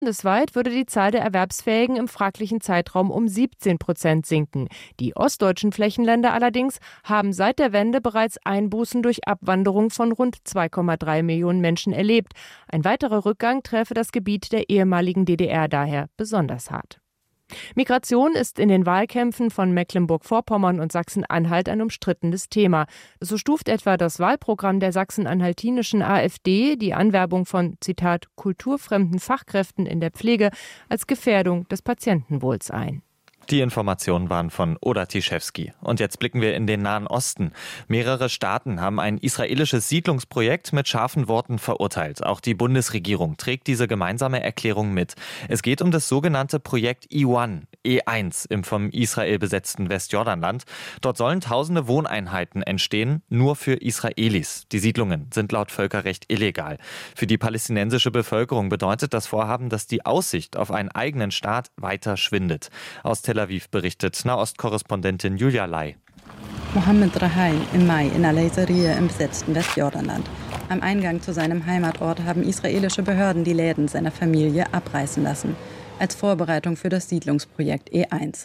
Bundesweit würde die Zahl der Erwerbsfähigen im fraglichen Zeitraum um 17% sinken. Die ostdeutschen Flächenländer allerdings haben seit der Wende bereits Einbußen durch Abwanderung von rund 2,3 Millionen Menschen erlebt. Ein weiterer Rückgang träfe das Gebiet der ehemaligen DDR daher besonders hart. Migration ist in den Wahlkämpfen von Mecklenburg-Vorpommern und Sachsen-Anhalt ein umstrittenes Thema. So stuft etwa das Wahlprogramm der sachsen-anhaltinischen AfD die Anwerbung von, Zitat, kulturfremden Fachkräften in der Pflege als Gefährdung des Patientenwohls ein. Die Informationen waren von Oda Tischewski. Und jetzt blicken wir in den Nahen Osten. Mehrere Staaten haben ein israelisches Siedlungsprojekt mit scharfen Worten verurteilt. Auch die Bundesregierung trägt diese gemeinsame Erklärung mit. Es geht um das sogenannte Projekt E1 im vom Israel besetzten Westjordanland. Dort sollen tausende Wohneinheiten entstehen, nur für Israelis. Die Siedlungen sind laut Völkerrecht illegal. Für die palästinensische Bevölkerung bedeutet das Vorhaben, dass die Aussicht auf einen eigenen Staat weiter schwindet. Aus Tel Aviv berichtet Nahostkorrespondentin Julia Lai. Mohammed Rahail im Mai in Al-Ayzariya im besetzten Westjordanland. Am Eingang zu seinem Heimatort haben israelische Behörden die Läden seiner Familie abreißen lassen, als Vorbereitung für das Siedlungsprojekt E1.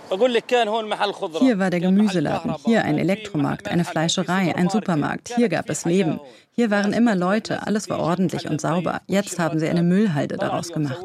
Hier war der Gemüseladen, hier ein Elektromarkt, eine Fleischerei, ein Supermarkt, hier gab es Leben. Hier waren immer Leute, alles war ordentlich und sauber. Jetzt haben sie eine Müllhalde daraus gemacht.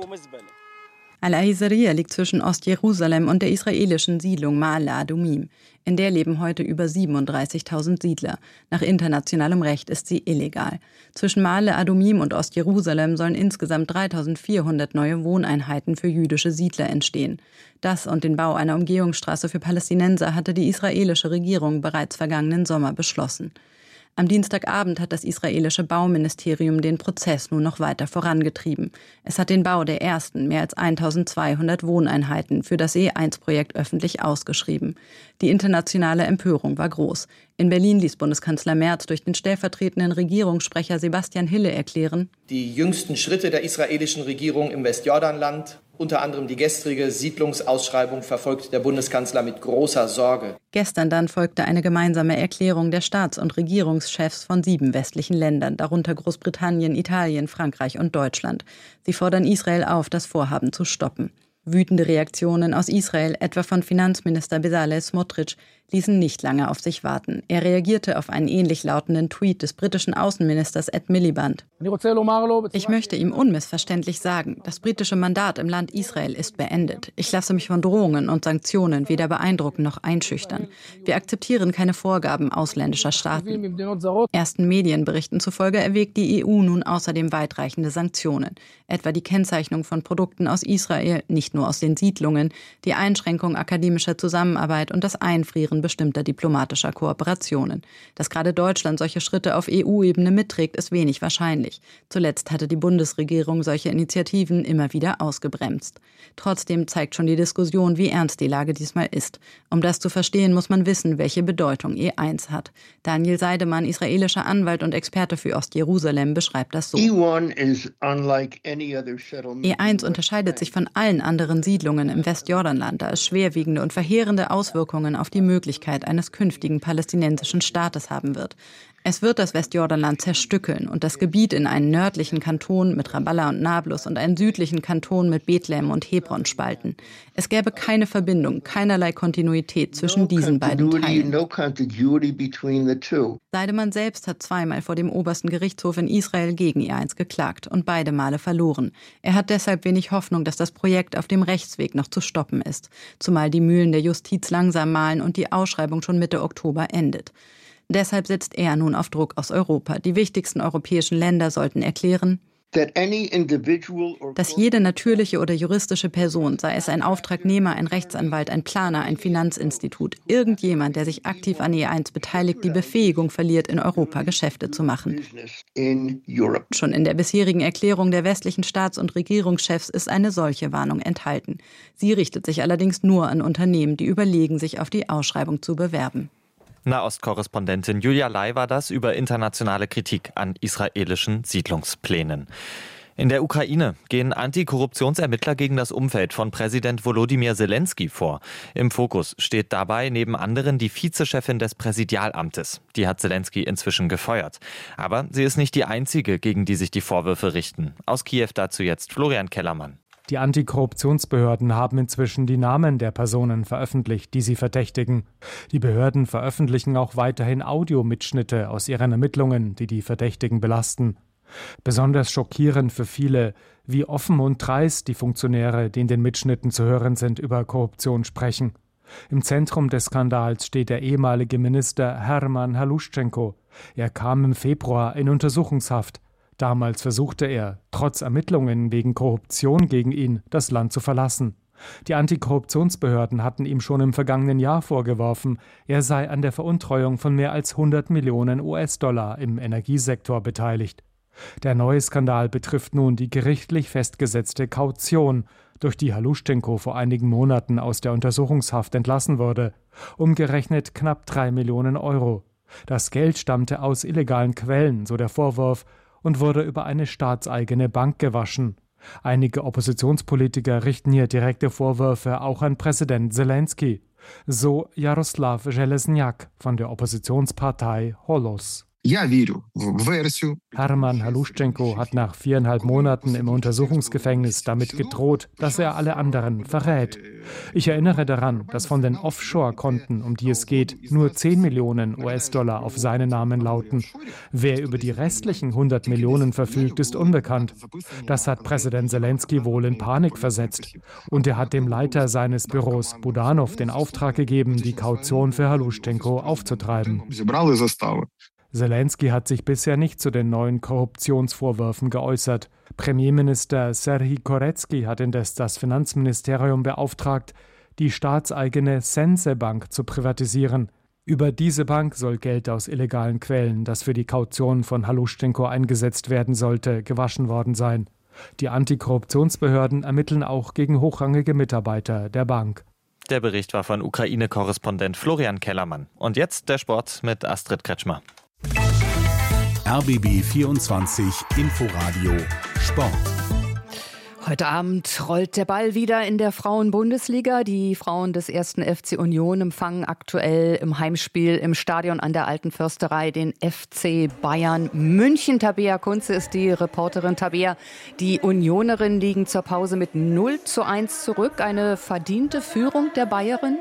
Al-Ayzariya liegt zwischen Ostjerusalem und der israelischen Siedlung Ma'ale Adumim. In der leben heute über 37.000 Siedler. Nach internationalem Recht ist sie illegal. Zwischen Ma'ale Adumim und Ostjerusalem sollen insgesamt 3.400 neue Wohneinheiten für jüdische Siedler entstehen. Das und den Bau einer Umgehungsstraße für Palästinenser hatte die israelische Regierung bereits vergangenen Sommer beschlossen. Am Dienstagabend hat das israelische Bauministerium den Prozess nun noch weiter vorangetrieben. Es hat den Bau der ersten, mehr als 1.200 Wohneinheiten für das E1-Projekt öffentlich ausgeschrieben. Die internationale Empörung war groß. In Berlin ließ Bundeskanzler Merz durch den stellvertretenden Regierungssprecher Sebastian Hille erklären: Die jüngsten Schritte der israelischen Regierung im Westjordanland, unter anderem die gestrige Siedlungsausschreibung, verfolgt der Bundeskanzler mit großer Sorge. Gestern dann folgte eine gemeinsame Erklärung der Staats- und Regierungschefs von 7 westlichen Ländern, darunter Großbritannien, Italien, Frankreich und Deutschland. Sie fordern Israel auf, das Vorhaben zu stoppen. Wütende Reaktionen aus Israel, etwa von Finanzminister Bezalel Smotrich, ließen nicht lange auf sich warten. Er reagierte auf einen ähnlich lautenden Tweet des britischen Außenministers Ed Miliband. Ich möchte ihm unmissverständlich sagen, das britische Mandat im Land Israel ist beendet. Ich lasse mich von Drohungen und Sanktionen weder beeindrucken noch einschüchtern. Wir akzeptieren keine Vorgaben ausländischer Staaten. Ersten Medienberichten zufolge erwägt die EU nun außerdem weitreichende Sanktionen, etwa die Kennzeichnung von Produkten aus Israel, nicht nur aus den Siedlungen, die Einschränkung akademischer Zusammenarbeit und das Einfrieren bestimmter diplomatischer Kooperationen. Dass gerade Deutschland solche Schritte auf EU-Ebene mitträgt, ist wenig wahrscheinlich. Zuletzt hatte die Bundesregierung solche Initiativen immer wieder ausgebremst. Trotzdem zeigt schon die Diskussion, wie ernst die Lage diesmal ist. Um das zu verstehen, muss man wissen, welche Bedeutung E1 hat. Daniel Seidemann, israelischer Anwalt und Experte für Ostjerusalem, beschreibt das so. E1 unterscheidet sich von allen anderen Siedlungen im Westjordanland, da es schwerwiegende und verheerende Auswirkungen auf die Möglichkeit eines künftigen palästinensischen Staates haben wird. Es wird das Westjordanland zerstückeln und das Gebiet in einen nördlichen Kanton mit Ramallah und Nablus und einen südlichen Kanton mit Bethlehem und Hebron spalten. Es gäbe keine Verbindung, keinerlei Kontinuität zwischen diesen beiden Teilen. Seidemann selbst hat zweimal vor dem obersten Gerichtshof in Israel gegen E1 geklagt und beide Male verloren. Er hat deshalb wenig Hoffnung, dass das Projekt auf dem Rechtsweg noch zu stoppen ist, zumal die Mühlen der Justiz langsam mahlen und die Ausschreibung schon Mitte Oktober endet. Deshalb setzt er nun auf Druck aus Europa. Die wichtigsten europäischen Länder sollten erklären, dass jede natürliche oder juristische Person, sei es ein Auftragnehmer, ein Rechtsanwalt, ein Planer, ein Finanzinstitut, irgendjemand, der sich aktiv an E1 beteiligt, die Befähigung verliert, in Europa Geschäfte zu machen. Schon in der bisherigen Erklärung der westlichen Staats- und Regierungschefs ist eine solche Warnung enthalten. Sie richtet sich allerdings nur an Unternehmen, die überlegen, sich auf die Ausschreibung zu bewerben. Nahostkorrespondentin Julia Lai war das über internationale Kritik an israelischen Siedlungsplänen. In der Ukraine gehen Antikorruptionsermittler gegen das Umfeld von Präsident Volodymyr Zelensky vor. Im Fokus steht dabei neben anderen die Vizechefin des Präsidialamtes. Die hat Zelensky inzwischen gefeuert. Aber sie ist nicht die einzige, gegen die sich die Vorwürfe richten. Aus Kiew dazu jetzt Florian Kellermann. Die Antikorruptionsbehörden haben inzwischen die Namen der Personen veröffentlicht, die sie verdächtigen. Die Behörden veröffentlichen auch weiterhin Audiomitschnitte aus ihren Ermittlungen, die die Verdächtigen belasten. Besonders schockierend für viele, wie offen und dreist die Funktionäre, die in den Mitschnitten zu hören sind, über Korruption sprechen. Im Zentrum des Skandals steht der ehemalige Minister Hermann Haluschenko. Er kam im Februar in Untersuchungshaft. Damals versuchte er, trotz Ermittlungen wegen Korruption gegen ihn, das Land zu verlassen. Die Antikorruptionsbehörden hatten ihm schon im vergangenen Jahr vorgeworfen, er sei an der Veruntreuung von mehr als 100 Millionen US-Dollar im Energiesektor beteiligt. Der neue Skandal betrifft nun die gerichtlich festgesetzte Kaution, durch die Haluschenko vor einigen Monaten aus der Untersuchungshaft entlassen wurde, umgerechnet knapp 3 Millionen Euro. Das Geld stammte aus illegalen Quellen, so der Vorwurf, und wurde über eine staatseigene Bank gewaschen. Einige Oppositionspolitiker richten hier direkte Vorwürfe auch an Präsident Zelensky, so Jaroslav Železňak von der Oppositionspartei Holos. Hermann Haluschenko hat nach 4,5 Monaten im Untersuchungsgefängnis damit gedroht, dass er alle anderen verrät. Ich erinnere daran, dass von den Offshore-Konten, um die es geht, nur 10 Millionen US-Dollar auf seinen Namen lauten. Wer über die restlichen 100 Millionen verfügt, ist unbekannt. Das hat Präsident Zelensky wohl in Panik versetzt. Und er hat dem Leiter seines Büros, Budanov, den Auftrag gegeben, die Kaution für Haluschenko aufzutreiben. Zelensky hat sich bisher nicht zu den neuen Korruptionsvorwürfen geäußert. Premierminister Serhij Korecki hat indes das Finanzministerium beauftragt, die staatseigene Sense-Bank zu privatisieren. Über diese Bank soll Geld aus illegalen Quellen, das für die Kaution von Haluschenko eingesetzt werden sollte, gewaschen worden sein. Die Antikorruptionsbehörden ermitteln auch gegen hochrangige Mitarbeiter der Bank. Der Bericht war von Ukraine-Korrespondent Florian Kellermann. Und jetzt der Sport mit Astrid Kretschmer. RBB 24 Inforadio Sport. Heute Abend rollt der Ball wieder in der Frauen-Bundesliga. Die Frauen des 1. FC Union empfangen aktuell im Heimspiel im Stadion an der Alten Försterei den FC Bayern München. Tabea Kunze ist die Reporterin. Tabea, die Unionerinnen liegen zur Pause mit 0:1 zurück. Eine verdiente Führung der Bayerinnen?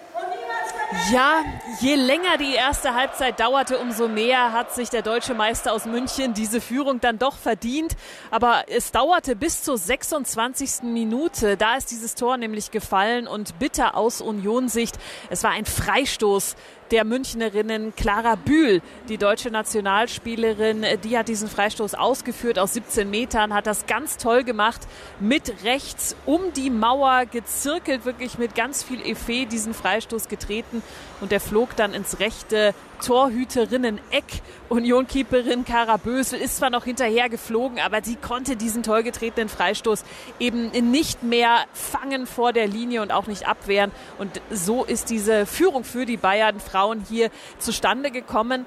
Ja, je länger die erste Halbzeit dauerte, umso mehr hat sich der deutsche Meister aus München diese Führung dann doch verdient. Aber es dauerte bis zur 26. Minute. Da ist dieses Tor nämlich gefallen und bitter aus Union-Sicht. Es war ein Freistoß der Münchnerinnen. Clara Bühl, die deutsche Nationalspielerin, die hat diesen Freistoß ausgeführt aus 17 Metern, hat das ganz toll gemacht, mit rechts um die Mauer gezirkelt, wirklich mit ganz viel Effet diesen Freistoß getreten und der flog dann ins rechte Torhüterinnen-Eck. Union-Keeperin Kara Bösel ist zwar noch hinterher geflogen, aber sie konnte diesen toll getretenen Freistoß eben nicht mehr fangen vor der Linie und auch nicht abwehren. Und so ist diese Führung für die Bayern-Frauen hier zustande gekommen.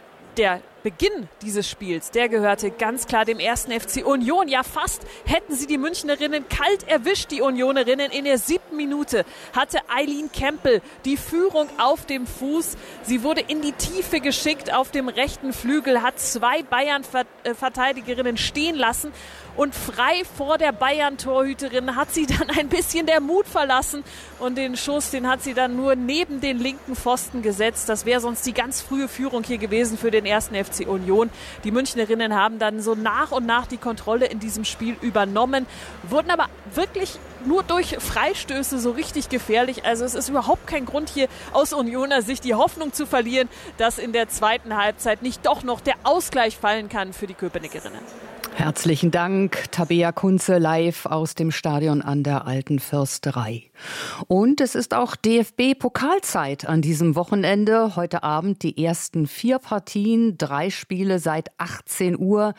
Der Beginn dieses Spiels, der gehörte ganz klar dem 1. FC Union. Ja, fast hätten sie die Münchnerinnen kalt erwischt, die Unionerinnen. In der 7. Minute hatte Eileen Kempel die Führung auf dem Fuß. Sie wurde in die Tiefe geschickt auf dem rechten Flügel, hat 2 Bayern-Verteidigerinnen stehen lassen. Und frei vor der Bayern-Torhüterin hat sie dann ein bisschen der Mut verlassen. Und den Schuss, den hat sie dann nur neben den linken Pfosten gesetzt. Das wäre sonst die ganz frühe Führung hier gewesen für den 1. FC Union. Die Münchnerinnen haben dann so nach und nach die Kontrolle in diesem Spiel übernommen, wurden aber wirklich nur durch Freistöße so richtig gefährlich. Also es ist überhaupt kein Grund hier aus Unioner Sicht die Hoffnung zu verlieren, dass in der zweiten Halbzeit nicht doch noch der Ausgleich fallen kann für die Köpenickerinnen. Herzlichen Dank, Tabea Kunze, live aus dem Stadion an der Alten Försterei. Und es ist auch DFB-Pokalzeit an diesem Wochenende. Heute Abend die ersten 4 Partien, 3 Spiele seit 18 Uhr.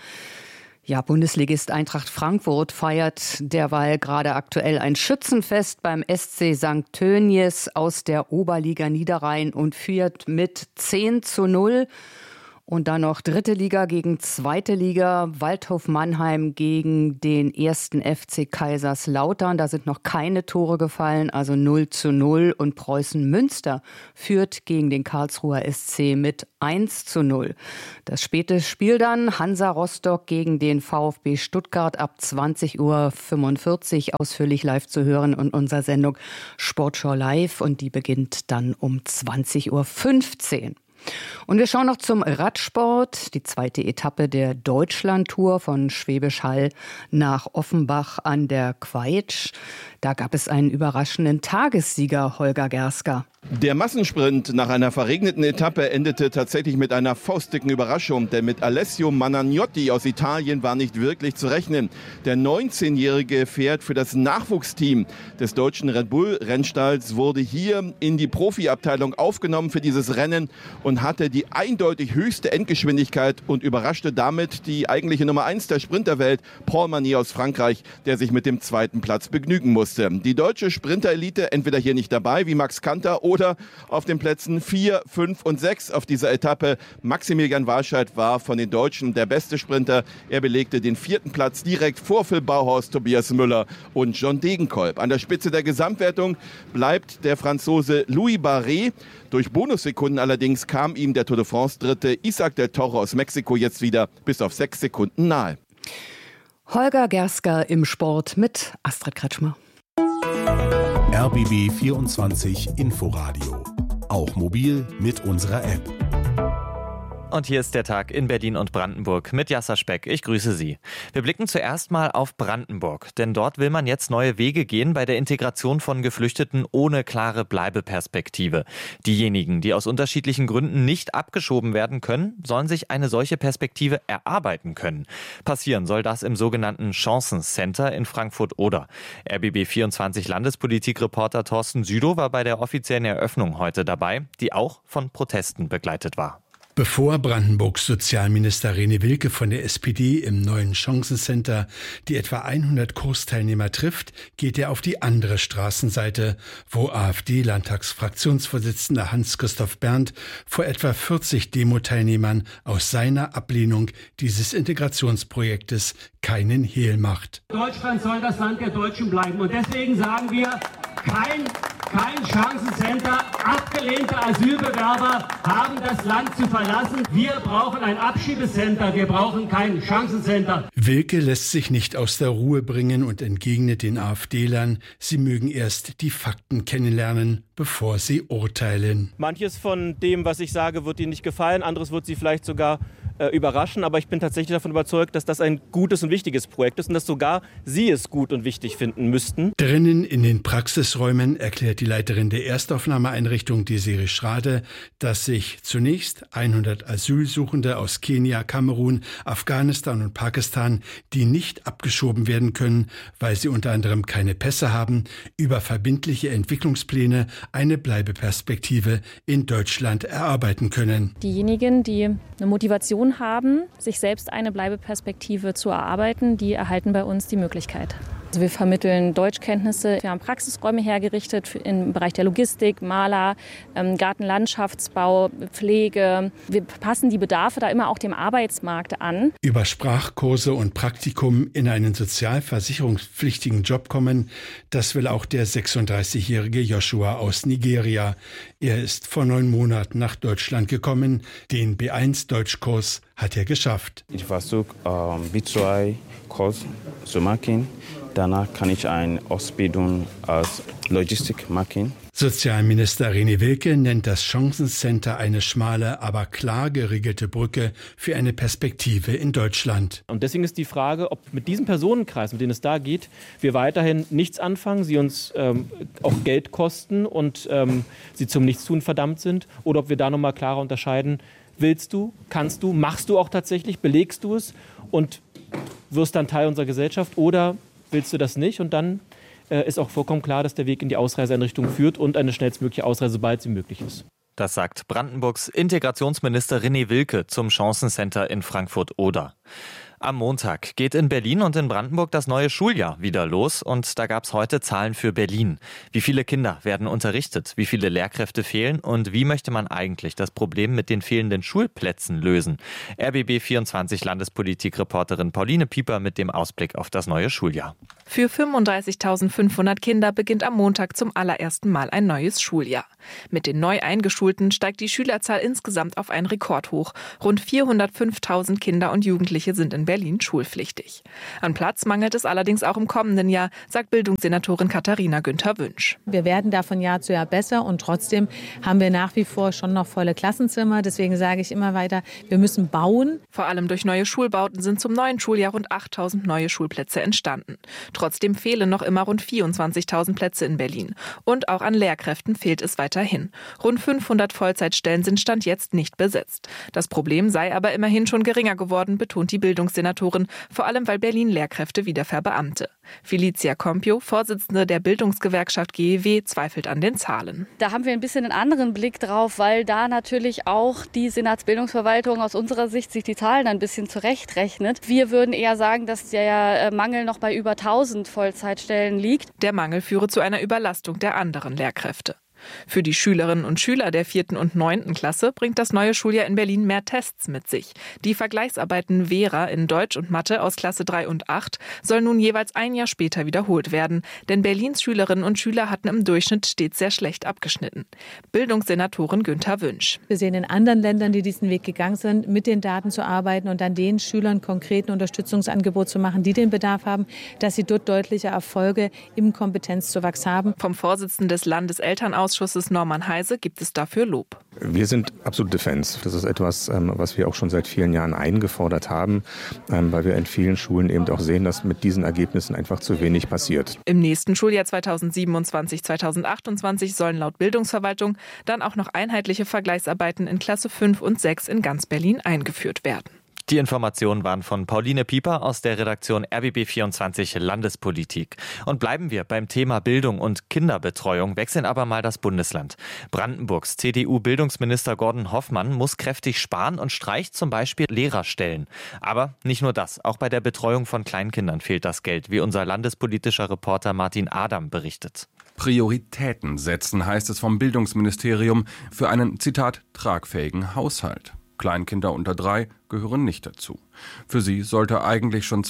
Ja, Bundesligist Eintracht Frankfurt feiert derweil gerade aktuell ein Schützenfest beim SC St. Tönnies aus der Oberliga Niederrhein und führt mit 10:0. Und dann noch 3. Liga gegen 2. Liga. Waldhof Mannheim gegen den 1. FC Kaiserslautern. Da sind noch keine Tore gefallen, also 0:0. Und Preußen Münster führt gegen den Karlsruher SC mit 1:0. Das späte Spiel dann Hansa Rostock gegen den VfB Stuttgart ab 20:45 Uhr ausführlich live zu hören in unserer Sendung Sportschau Live. Und die beginnt dann um 20:15 Uhr. Und wir schauen noch zum Radsport. Die 2. Etappe der Deutschlandtour von Schwäbisch Hall nach Offenbach an der Queitsch. Da gab es einen überraschenden Tagessieger, Holger Gersker. Der Massensprint nach einer verregneten Etappe endete tatsächlich mit einer faustdicken Überraschung, denn mit Alessio Managnotti aus Italien war nicht wirklich zu rechnen. Der 19-Jährige fährt für das Nachwuchsteam des deutschen Red Bull Rennstalls, wurde hier in die Profiabteilung aufgenommen für dieses Rennen und hatte die eindeutig höchste Endgeschwindigkeit und überraschte damit die eigentliche Nummer 1 der Sprinterwelt, Paul Manier aus Frankreich, der sich mit dem 2. Platz begnügen musste. Die deutsche Sprinterelite entweder hier nicht dabei, wie Max Kanter, oder auf den Plätzen 4, 5 und 6 auf dieser Etappe. Maximilian Walscheid war von den Deutschen der beste Sprinter. Er belegte den 4. Platz direkt vor Phil Bauhaus, Tobias Müller und John Degenkolb. An der Spitze der Gesamtwertung bleibt der Franzose Louis Barret. Durch Bonussekunden allerdings kam ihm der Tour de France-Dritte Isaac del Toro aus Mexiko jetzt wieder bis auf 6 Sekunden nahe. Holger Gersker im Sport mit Astrid Kretschmer. RBB 24 Inforadio. Auch mobil mit unserer App. Und hier ist der Tag in Berlin und Brandenburg mit Jasser Speck. Ich grüße Sie. Wir blicken zuerst mal auf Brandenburg, denn dort will man jetzt neue Wege gehen bei der Integration von Geflüchteten ohne klare Bleibeperspektive. Diejenigen, die aus unterschiedlichen Gründen nicht abgeschoben werden können, sollen sich eine solche Perspektive erarbeiten können. Passieren soll das im sogenannten Chancencenter in Frankfurt-Oder. RBB24 Landespolitikreporter Thorsten Südow war bei der offiziellen Eröffnung heute dabei, die auch von Protesten begleitet war. Bevor Brandenburgs Sozialminister René Wilke von der SPD im neuen Chancencenter die etwa 100 Kursteilnehmer trifft, geht er auf die andere Straßenseite, wo AfD-Landtagsfraktionsvorsitzender Hans-Christoph Berndt vor etwa 40 Demo-Teilnehmern aus seiner Ablehnung dieses Integrationsprojektes keinen Hehl macht. Deutschland soll das Land der Deutschen bleiben und deswegen sagen wir, kein Chancencenter. Abgelehnte Asylbewerber haben das Land zu verlassen. Wir brauchen ein Abschiebecenter. Wir brauchen kein Chancencenter. Wilke lässt sich nicht aus der Ruhe bringen und entgegnet den AfD-Lern, sie mögen erst die Fakten kennenlernen, bevor sie urteilen. Manches von dem, was ich sage, wird Ihnen nicht gefallen. Anderes wird Sie vielleicht sogar überraschen. Aber ich bin tatsächlich davon überzeugt, dass das ein gutes und wichtiges Projekt ist und dass sogar Sie es gut und wichtig finden müssten. Drinnen in den Praxisräumen erklärt die Leiterin der Erstaufnahmeeinrichtung Desiree Schrade, dass sich zunächst 100 Asylsuchende aus Kenia, Kamerun, Afghanistan und Pakistan, die nicht abgeschoben werden können, weil sie unter anderem keine Pässe haben, über verbindliche Entwicklungspläne eine Bleibeperspektive in Deutschland erarbeiten können. Diejenigen, die eine Motivation haben, sich selbst eine Bleibeperspektive zu erarbeiten, die erhalten bei uns die Möglichkeit. Also wir vermitteln Deutschkenntnisse, wir haben Praxisräume hergerichtet im Bereich der Logistik, Maler, Gartenlandschaftsbau, Pflege. Wir passen die Bedarfe da immer auch dem Arbeitsmarkt an. Über Sprachkurse und Praktikum in einen sozialversicherungspflichtigen Job kommen, das will auch der 36-jährige Joshua aus Nigeria. Er ist vor 9 Monaten nach Deutschland gekommen. Den B1-Deutschkurs hat er geschafft. Ich versuche B2-Kurs zu machen. Danach kann ich eine Ausbildung als Logistik machen. Sozialminister René Wilke nennt das Chancencenter eine schmale, aber klar geregelte Brücke für eine Perspektive in Deutschland. Und deswegen ist die Frage, ob mit diesem Personenkreis, mit dem es da geht, wir weiterhin nichts anfangen, sie uns auch Geld kosten und sie zum Nichtstun verdammt sind, oder ob wir da nochmal klarer unterscheiden, willst du, kannst du, machst du auch tatsächlich, belegst du es und wirst dann Teil unserer Gesellschaft, oder willst du das nicht? Und dann ist auch vollkommen klar, dass der Weg in die Ausreiseeinrichtung führt und eine schnellstmögliche Ausreise, sobald sie möglich ist. Das sagt Brandenburgs Integrationsminister René Wilke zum Chancencenter in Frankfurt-Oder. Am Montag geht in Berlin und in Brandenburg das neue Schuljahr wieder los und da gab es heute Zahlen für Berlin. Wie viele Kinder werden unterrichtet, wie viele Lehrkräfte fehlen und wie möchte man eigentlich das Problem mit den fehlenden Schulplätzen lösen? RBB24 Landespolitik-Reporterin Pauline Pieper mit dem Ausblick auf das neue Schuljahr. Für 35.500 Kinder beginnt am Montag zum allerersten Mal ein neues Schuljahr. Mit den neu Eingeschulten steigt die Schülerzahl insgesamt auf einen Rekord hoch. Rund 405.000 Kinder und Jugendliche sind in Berlin schulpflichtig. An Platz mangelt es allerdings auch im kommenden Jahr, sagt Bildungssenatorin Katharina Günther-Wünsch. Wir werden da von Jahr zu Jahr besser und trotzdem haben wir nach wie vor schon noch volle Klassenzimmer. Deswegen sage ich immer weiter, wir müssen bauen. Vor allem durch neue Schulbauten sind zum neuen Schuljahr rund 8.000 neue Schulplätze entstanden. Trotzdem fehlen noch immer rund 24.000 Plätze in Berlin. Und auch an Lehrkräften fehlt es weiterhin. Rund 500 Vollzeitstellen sind Stand jetzt nicht besetzt. Das Problem sei aber immerhin schon geringer geworden, betont die Bildungssenatorin, vor allem weil Berlin Lehrkräfte wieder verbeamte. Felicia Compio, Vorsitzende der Bildungsgewerkschaft GEW, zweifelt an den Zahlen. Da haben wir ein bisschen einen anderen Blick drauf, weil da natürlich auch die Senatsbildungsverwaltung aus unserer Sicht sich die Zahlen ein bisschen zurechtrechnet. Wir würden eher sagen, dass der Mangel noch bei über 1000 Vollzeitstellen liegt. Der Mangel führe zu einer Überlastung der anderen Lehrkräfte. Für die Schülerinnen und Schüler der 4. und 9. Klasse bringt das neue Schuljahr in Berlin mehr Tests mit sich. Die Vergleichsarbeiten Vera in Deutsch und Mathe aus Klasse 3 und 8 sollen nun jeweils ein Jahr später wiederholt werden. Denn Berlins Schülerinnen und Schüler hatten im Durchschnitt stets sehr schlecht abgeschnitten. Bildungssenatorin Günther-Wünsch. Wir sehen in anderen Ländern, die diesen Weg gegangen sind, mit den Daten zu arbeiten und dann den Schülern konkreten Unterstützungsangebot zu machen, die den Bedarf haben, dass sie dort deutliche Erfolge im Kompetenzzuwachs haben. Vom Vorsitzenden des Landeselternausschusses Norman Heise gibt es dafür Lob. Wir sind absolute Fans. Das ist etwas, was wir auch schon seit vielen Jahren eingefordert haben, weil wir in vielen Schulen eben auch sehen, dass mit diesen Ergebnissen einfach zu wenig passiert. Im nächsten Schuljahr 2027/2028 sollen laut Bildungsverwaltung dann auch noch einheitliche Vergleichsarbeiten in Klasse 5 und 6 in ganz Berlin eingeführt werden. Die Informationen waren von Pauline Pieper aus der Redaktion RBB24 Landespolitik. Und bleiben wir beim Thema Bildung und Kinderbetreuung, wechseln aber mal das Bundesland. Brandenburgs CDU-Bildungsminister Gordon Hoffmann muss kräftig sparen und streicht zum Beispiel Lehrerstellen. Aber nicht nur das, auch bei der Betreuung von Kleinkindern fehlt das Geld, wie unser landespolitischer Reporter Martin Adam berichtet. Prioritäten setzen, heißt es vom Bildungsministerium, für einen, Zitat, tragfähigen Haushalt. Kleinkinder unter 3 gehören nicht dazu. Für sie sollte eigentlich schon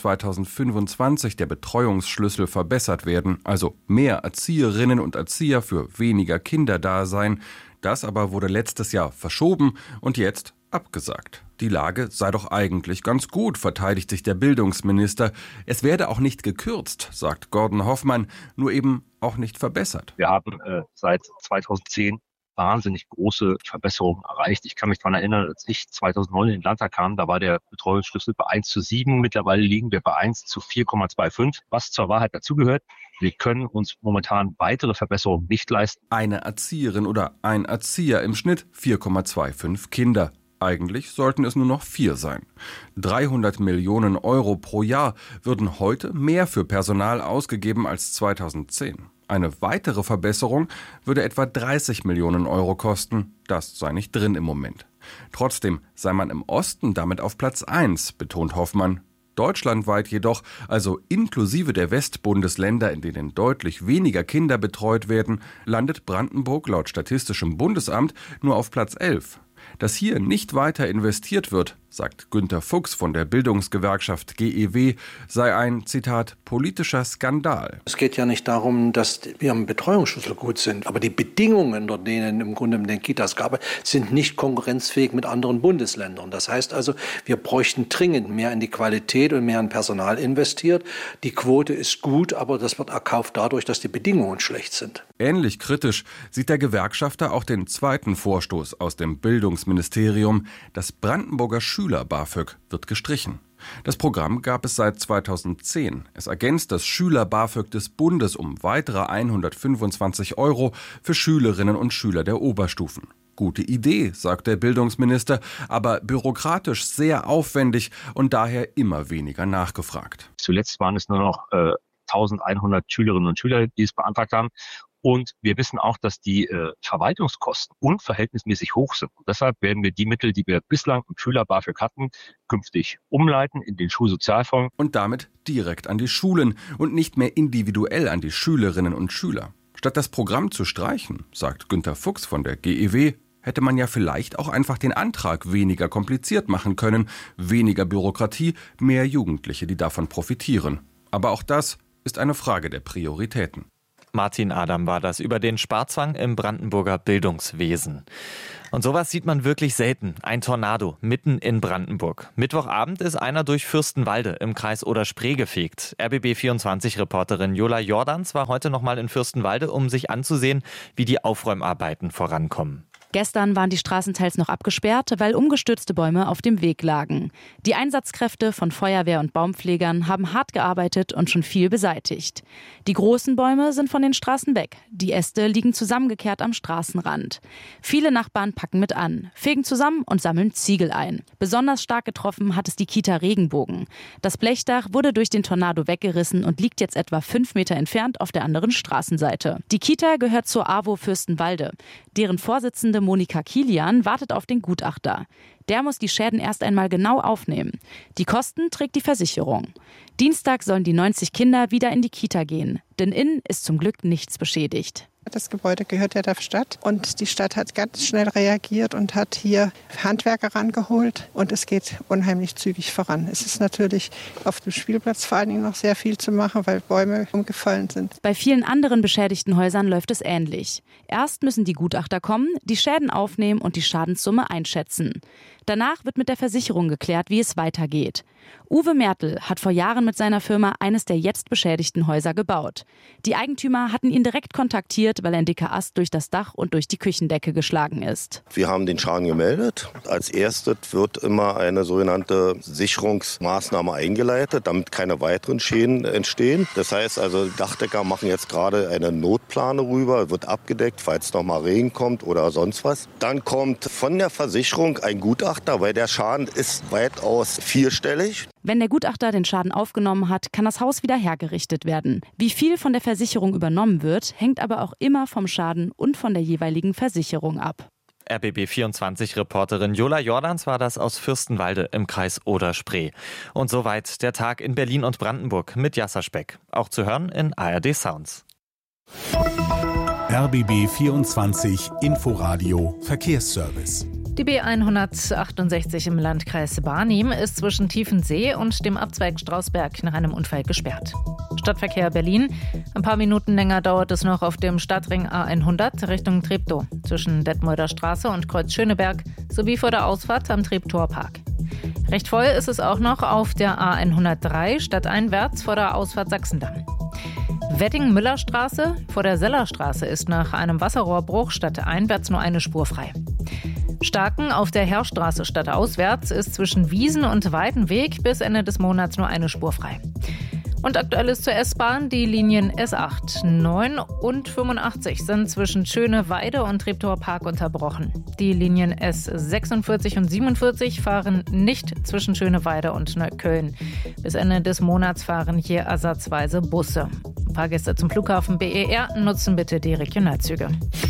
2025 der Betreuungsschlüssel verbessert werden, also mehr Erzieherinnen und Erzieher für weniger Kinder da sein. Das aber wurde letztes Jahr verschoben und jetzt abgesagt. Die Lage sei doch eigentlich ganz gut, verteidigt sich der Bildungsminister. Es werde auch nicht gekürzt, sagt Gordon Hoffmann, nur eben auch nicht verbessert. Wir haben seit 2010 wahnsinnig große Verbesserungen erreicht. Ich kann mich daran erinnern, als ich 2009 in den Landtag kam, da war der Betreuungsschlüssel bei 1:7. Mittlerweile liegen wir bei 1:4,25. Was zur Wahrheit dazugehört, wir können uns momentan weitere Verbesserungen nicht leisten. Eine Erzieherin oder ein Erzieher im Schnitt 4,25 Kinder. Eigentlich sollten es nur noch 4 sein. 300 Millionen Euro pro Jahr würden heute mehr für Personal ausgegeben als 2010. Eine weitere Verbesserung würde etwa 30 Millionen Euro kosten. Das sei nicht drin im Moment. Trotzdem sei man im Osten damit auf Platz 1, betont Hoffmann. Deutschlandweit jedoch, also inklusive der Westbundesländer, in denen deutlich weniger Kinder betreut werden, landet Brandenburg laut Statistischem Bundesamt nur auf Platz 11. Dass hier nicht weiter investiert wird, sagt Günter Fuchs von der Bildungsgewerkschaft GEW, sei ein, Zitat, politischer Skandal. Es geht ja nicht darum, dass wir am Betreuungsschlüssel gut sind, aber die Bedingungen, unter denen im Grunde in den Kitas gearbeitet sind, nicht konkurrenzfähig mit anderen Bundesländern. Das heißt also, wir bräuchten dringend mehr in die Qualität und mehr in Personal investiert. Die Quote ist gut, aber das wird erkauft dadurch, dass die Bedingungen schlecht sind. Ähnlich kritisch sieht der Gewerkschafter auch den zweiten Vorstoß aus dem Bildungsministerium. Das Brandenburger Schüler-BAföG wird gestrichen. Das Programm gab es seit 2010. Es ergänzt das Schüler-BAföG des Bundes um weitere 125 € für Schülerinnen und Schüler der Oberstufen. Gute Idee, sagt der Bildungsminister, aber bürokratisch sehr aufwendig und daher immer weniger nachgefragt. Zuletzt waren es nur noch 1100 Schülerinnen und Schüler, die es beantragt haben. Und wir wissen auch, dass die Verwaltungskosten unverhältnismäßig hoch sind. Und deshalb werden wir die Mittel, die wir bislang im Schüler-BAföG hatten, künftig umleiten in den Schulsozialfonds. Und damit direkt an die Schulen und nicht mehr individuell an die Schülerinnen und Schüler. Statt das Programm zu streichen, sagt Günter Fuchs von der GEW, hätte man ja vielleicht auch einfach den Antrag weniger kompliziert machen können. Weniger Bürokratie, mehr Jugendliche, die davon profitieren. Aber auch das ist eine Frage der Prioritäten. Martin Adam war das über den Sparzwang im Brandenburger Bildungswesen. Und sowas sieht man wirklich selten. Ein Tornado mitten in Brandenburg. Mittwochabend ist einer durch Fürstenwalde im Kreis Oder-Spree gefegt. RBB24-Reporterin Jola Jordans war heute nochmal in Fürstenwalde, um sich anzusehen, wie die Aufräumarbeiten vorankommen. Gestern waren die Straßenteils noch abgesperrt, weil umgestürzte Bäume auf dem Weg lagen. Die Einsatzkräfte von Feuerwehr und Baumpflegern haben hart gearbeitet und schon viel beseitigt. Die großen Bäume sind von den Straßen weg. Die Äste liegen zusammengekehrt am Straßenrand. Viele Nachbarn packen mit an, fegen zusammen und sammeln Ziegel ein. Besonders stark getroffen hat es die Kita Regenbogen. Das Blechdach wurde durch den Tornado weggerissen und liegt jetzt etwa 5 Meter entfernt auf der anderen Straßenseite. Die Kita gehört zur AWO Fürstenwalde. Deren Vorsitzende Monika Kilian wartet auf den Gutachter. Der muss die Schäden erst einmal genau aufnehmen. Die Kosten trägt die Versicherung. Dienstag sollen die 90 Kinder wieder in die Kita gehen, denn innen ist zum Glück nichts beschädigt. Das Gebäude gehört ja der Stadt und die Stadt hat ganz schnell reagiert und hat hier Handwerker rangeholt und es geht unheimlich zügig voran. Es ist natürlich auf dem Spielplatz vor allen Dingen noch sehr viel zu machen, weil Bäume umgefallen sind. Bei vielen anderen beschädigten Häusern läuft es ähnlich. Erst müssen die Gutachter kommen, die Schäden aufnehmen und die Schadenssumme einschätzen. Danach wird mit der Versicherung geklärt, wie es weitergeht. Uwe Mertel hat vor Jahren mit seiner Firma eines der jetzt beschädigten Häuser gebaut. Die Eigentümer hatten ihn direkt kontaktiert, weil ein dicker Ast durch das Dach und durch die Küchendecke geschlagen ist. Wir haben den Schaden gemeldet. Als erstes wird immer eine sogenannte Sicherungsmaßnahme eingeleitet, damit keine weiteren Schäden entstehen. Das heißt also, die Dachdecker machen jetzt gerade eine Notplane rüber, wird abgedeckt, falls noch mal Regen kommt oder sonst was. Dann kommt von der Versicherung ein Gutachter, weil der Schaden ist weitaus vierstellig. Wenn der Gutachter den Schaden aufgenommen hat, kann das Haus wieder hergerichtet werden. Wie viel von der Versicherung übernommen wird, hängt aber auch immer vom Schaden und von der jeweiligen Versicherung ab. RBB24-Reporterin Jola Jordans war das aus Fürstenwalde im Kreis Oder-Spree. Und soweit der Tag in Berlin und Brandenburg mit Jasser Speck. Auch zu hören in ARD Sounds. RBB24 Inforadio Verkehrsservice. Die B168 im Landkreis Barnim ist zwischen Tiefensee und dem Abzweig Strausberg nach einem Unfall gesperrt. Stadtverkehr Berlin. Ein paar Minuten länger dauert es noch auf dem Stadtring A100 Richtung Treptow zwischen Detmolder Straße und Kreuz Schöneberg sowie vor der Ausfahrt am Treptower-Park. Recht voll ist es auch noch auf der A103 stadteinwärts vor der Ausfahrt Sachsendamm. Wedding-Müller-Straße vor der Sellerstraße ist nach einem Wasserrohrbruch stadteinwärts nur eine Spur frei. Starken auf der Herrstraße stadtauswärts ist zwischen Wiesen und Weidenweg bis Ende des Monats nur eine Spur frei. Und aktuell ist zur S-Bahn die Linien S8, 9 und 85 sind zwischen Schöneweide und Treptower Park unterbrochen. Die Linien S46 und 47 fahren nicht zwischen Schöneweide und Neukölln. Bis Ende des Monats fahren hier ersatzweise Busse. Fahrgäste zum Flughafen BER nutzen bitte die Regionalzüge.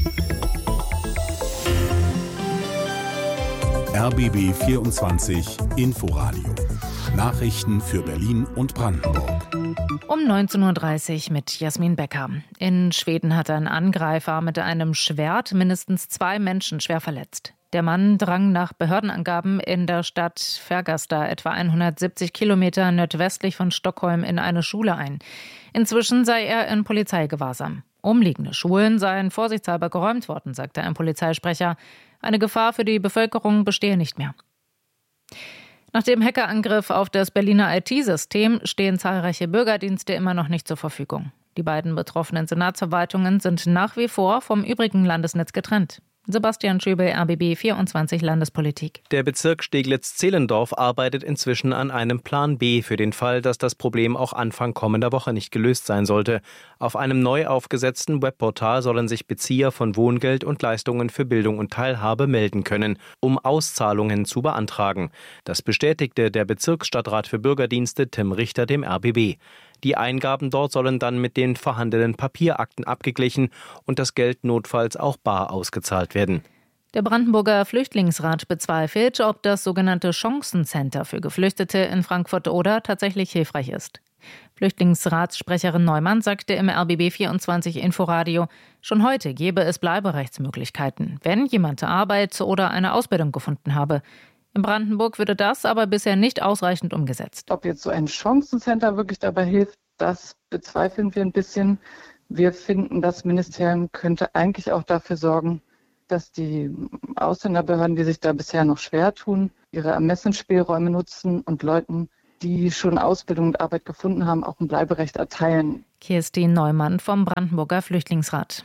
RBB 24 Inforadio. Nachrichten für Berlin und Brandenburg. Um 19.30 Uhr mit Jasmin Becker. In Schweden hat ein Angreifer mit einem Schwert mindestens 2 Menschen schwer verletzt. Der Mann drang nach Behördenangaben in der Stadt Färgasta, etwa 170 Kilometer nordwestlich von Stockholm, in eine Schule ein. Inzwischen sei er in Polizeigewahrsam. Umliegende Schulen seien vorsichtshalber geräumt worden, sagte ein Polizeisprecher. Eine Gefahr für die Bevölkerung bestehe nicht mehr. Nach dem Hackerangriff auf das Berliner IT-System stehen zahlreiche Bürgerdienste immer noch nicht zur Verfügung. Die beiden betroffenen Senatsverwaltungen sind nach wie vor vom übrigen Landesnetz getrennt. Sebastian Schöbel, RBB 24 Landespolitik. Der Bezirk Steglitz-Zehlendorf arbeitet inzwischen an einem Plan B für den Fall, dass das Problem auch Anfang kommender Woche nicht gelöst sein sollte. Auf einem neu aufgesetzten Webportal sollen sich Bezieher von Wohngeld und Leistungen für Bildung und Teilhabe melden können, um Auszahlungen zu beantragen. Das bestätigte der Bezirksstadtrat für Bürgerdienste Tim Richter dem RBB. Die Eingaben dort sollen dann mit den vorhandenen Papierakten abgeglichen und das Geld notfalls auch bar ausgezahlt werden. Der Brandenburger Flüchtlingsrat bezweifelt, ob das sogenannte Chancencenter für Geflüchtete in Frankfurt-Oder tatsächlich hilfreich ist. Flüchtlingsratssprecherin Neumann sagte im RBB24 Inforadio, schon heute gebe es Bleiberechtsmöglichkeiten, wenn jemand Arbeit oder eine Ausbildung gefunden habe. In Brandenburg würde das aber bisher nicht ausreichend umgesetzt. Ob jetzt so ein Chancencenter wirklich dabei hilft, das bezweifeln wir ein bisschen. Wir finden, das Ministerium könnte eigentlich auch dafür sorgen, dass die Ausländerbehörden, die sich da bisher noch schwer tun, ihre Ermessensspielräume nutzen und Leuten, die schon Ausbildung und Arbeit gefunden haben, auch ein Bleiberecht erteilen. Kirstin Neumann vom Brandenburger Flüchtlingsrat.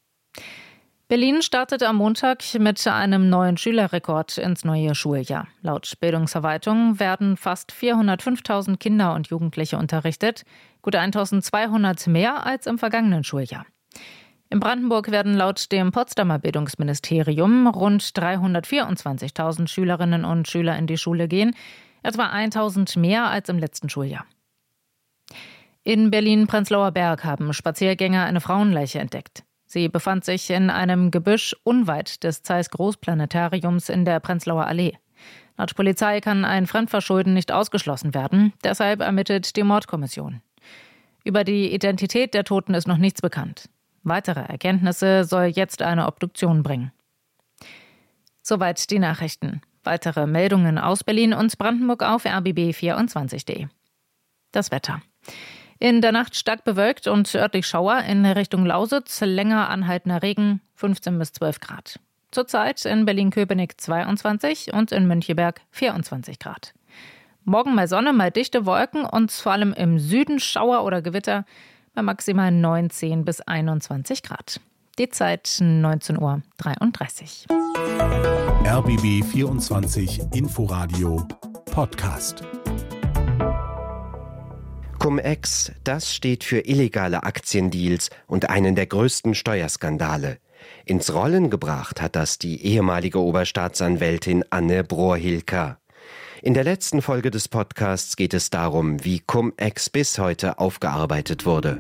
Berlin startet am Montag mit einem neuen Schülerrekord ins neue Schuljahr. Laut Bildungsverwaltung werden fast 405.000 Kinder und Jugendliche unterrichtet, gut 1.200 mehr als im vergangenen Schuljahr. In Brandenburg werden laut dem Potsdamer Bildungsministerium rund 324.000 Schülerinnen und Schüler in die Schule gehen, etwa 1.000 mehr als im letzten Schuljahr. In Berlin-Prenzlauer Berg haben Spaziergänger eine Frauenleiche entdeckt. Sie befand sich in einem Gebüsch unweit des Zeiss-Großplanetariums in der Prenzlauer Allee. Laut Polizei kann ein Fremdverschulden nicht ausgeschlossen werden, deshalb ermittelt die Mordkommission. Über die Identität der Toten ist noch nichts bekannt. Weitere Erkenntnisse soll jetzt eine Obduktion bringen. Soweit die Nachrichten. Weitere Meldungen aus Berlin und Brandenburg auf rbb24.de. Das Wetter. In der Nacht stark bewölkt und örtlich Schauer in Richtung Lausitz, länger anhaltender Regen, 15 bis 12 Grad. Zurzeit in Berlin-Köpenick 22 und in Müncheberg 24 Grad. Morgen mal Sonne, mal dichte Wolken und vor allem im Süden Schauer oder Gewitter bei maximal 19 bis 21 Grad. Die Zeit 19:33 Uhr. RBB 24 Inforadio Podcast. Cum-Ex, das steht für illegale Aktiendeals und einen der größten Steuerskandale. Ins Rollen gebracht hat das die ehemalige Oberstaatsanwältin Anne Brohr-Hilker. In der letzten Folge des Podcasts geht es darum, wie Cum-Ex bis heute aufgearbeitet wurde.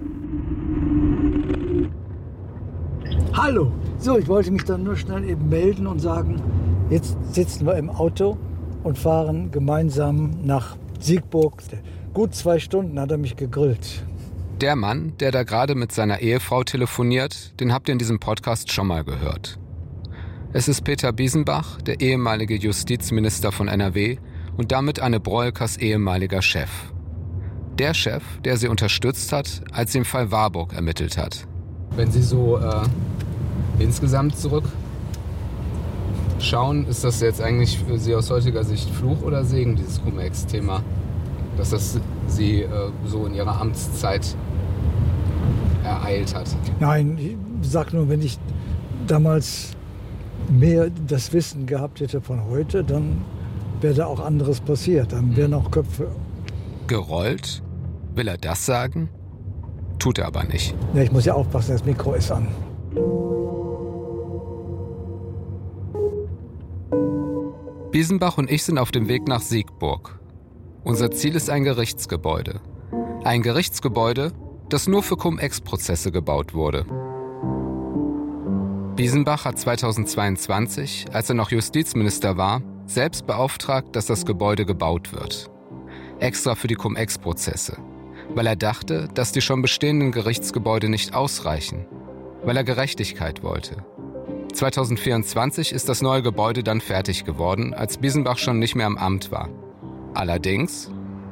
Hallo, so, ich wollte mich dann nur schnell eben melden und sagen, jetzt sitzen wir im Auto und fahren gemeinsam nach Siegburg. Gut 2 Stunden hat er mich gegrillt. Der Mann, der da gerade mit seiner Ehefrau telefoniert, den habt ihr in diesem Podcast schon mal gehört. Es ist Peter Biesenbach, der ehemalige Justizminister von NRW und damit Anne Brohr-Hilkers ehemaliger Chef. Der Chef, der sie unterstützt hat, als sie im Fall Warburg ermittelt hat. Wenn Sie so insgesamt zurückschauen, ist das jetzt eigentlich für Sie aus heutiger Sicht Fluch oder Segen, dieses Cum-Ex-Thema? Dass das Sie so in Ihrer Amtszeit ereilt hat? Nein, ich sag nur, wenn ich damals mehr das Wissen gehabt hätte von heute, dann wäre da auch anderes passiert. Dann wären auch Köpfe. Gerollt? Will er das sagen? Tut er aber nicht. Ja, ich muss ja aufpassen, das Mikro ist an. Biesenbach und ich sind auf dem Weg nach Siegburg. Unser Ziel ist ein Gerichtsgebäude. Ein Gerichtsgebäude, das nur für Cum-Ex-Prozesse gebaut wurde. Biesenbach hat 2022, als er noch Justizminister war, selbst beauftragt, dass das Gebäude gebaut wird. Extra für die Cum-Ex-Prozesse. Weil er dachte, dass die schon bestehenden Gerichtsgebäude nicht ausreichen. Weil er Gerechtigkeit wollte. 2024 ist das neue Gebäude dann fertig geworden, als Biesenbach schon nicht mehr im Amt war. Allerdings...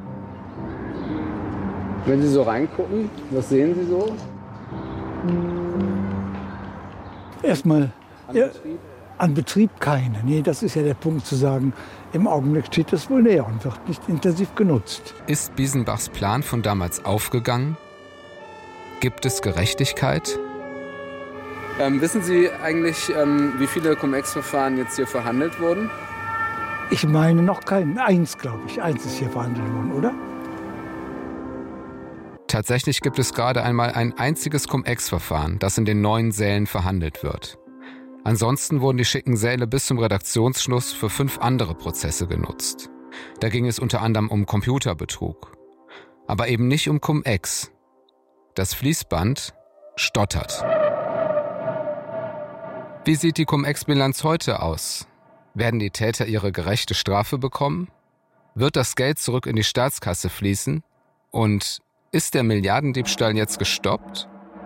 Wenn Sie so reingucken, was sehen Sie so? Erstmal an Betrieb keine. Nee, das ist ja der Punkt zu sagen, im Augenblick steht das wohl leer und wird nicht intensiv genutzt. Ist Biesenbachs Plan von damals aufgegangen? Gibt es Gerechtigkeit? Wissen Sie eigentlich, wie viele Cum-Ex-Verfahren jetzt hier verhandelt wurden? Ich meine noch keinen. Eins, glaube ich. Eins ist hier verhandelt worden, oder? Tatsächlich gibt es gerade einmal ein einziges Cum-Ex-Verfahren, das in den 9 Sälen verhandelt wird. Ansonsten wurden die schicken Säle bis zum Redaktionsschluss für 5 andere Prozesse genutzt. Da ging es unter anderem um Computerbetrug. Aber eben nicht um Cum-Ex. Das Fließband stottert. Wie sieht die Cum-Ex-Bilanz heute aus? Werden die Täter ihre gerechte Strafe bekommen? Wird das Geld zurück in die Staatskasse fließen? Und ist der Milliardendiebstahl jetzt gestoppt?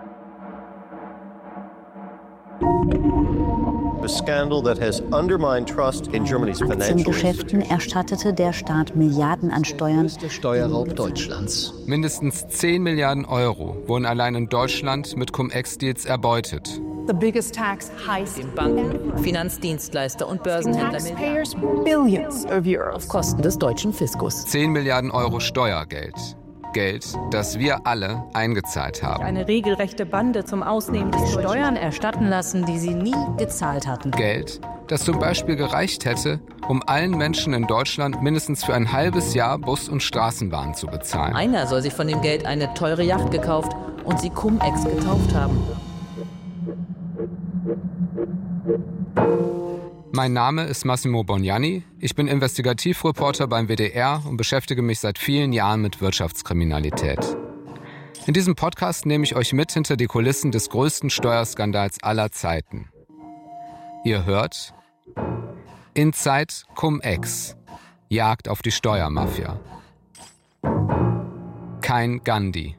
In Aktiengeschäften erstattete der Staat Milliarden an Steuern. Der Steuerraub Deutschlands. Mindestens 10 Milliarden Euro wurden allein in Deutschland mit Cum-Ex-Deals erbeutet. The biggest tax heist. Den Banken, Finanzdienstleister und Börsenhändler Billions of euros. auf Kosten des deutschen Fiskus. 10 Milliarden Euro Steuergeld. Geld, das wir alle eingezahlt haben. Eine regelrechte Bande zum Ausnehmen des Steuern erstatten lassen, die sie nie gezahlt hatten. Geld, das zum Beispiel gereicht hätte, um allen Menschen in Deutschland mindestens für ein halbes Jahr Bus- und Straßenbahn zu bezahlen. Einer soll sich von dem Geld eine teure Yacht gekauft und sie Cum-Ex getauft haben. Mein Name ist Massimo Bognani, ich bin Investigativreporter beim WDR und beschäftige mich seit vielen Jahren mit Wirtschaftskriminalität. In diesem Podcast nehme ich euch mit hinter die Kulissen des größten Steuerskandals aller Zeiten. Ihr hört Inside Cum-Ex, Jagd auf die Steuermafia. Kein Gandhi.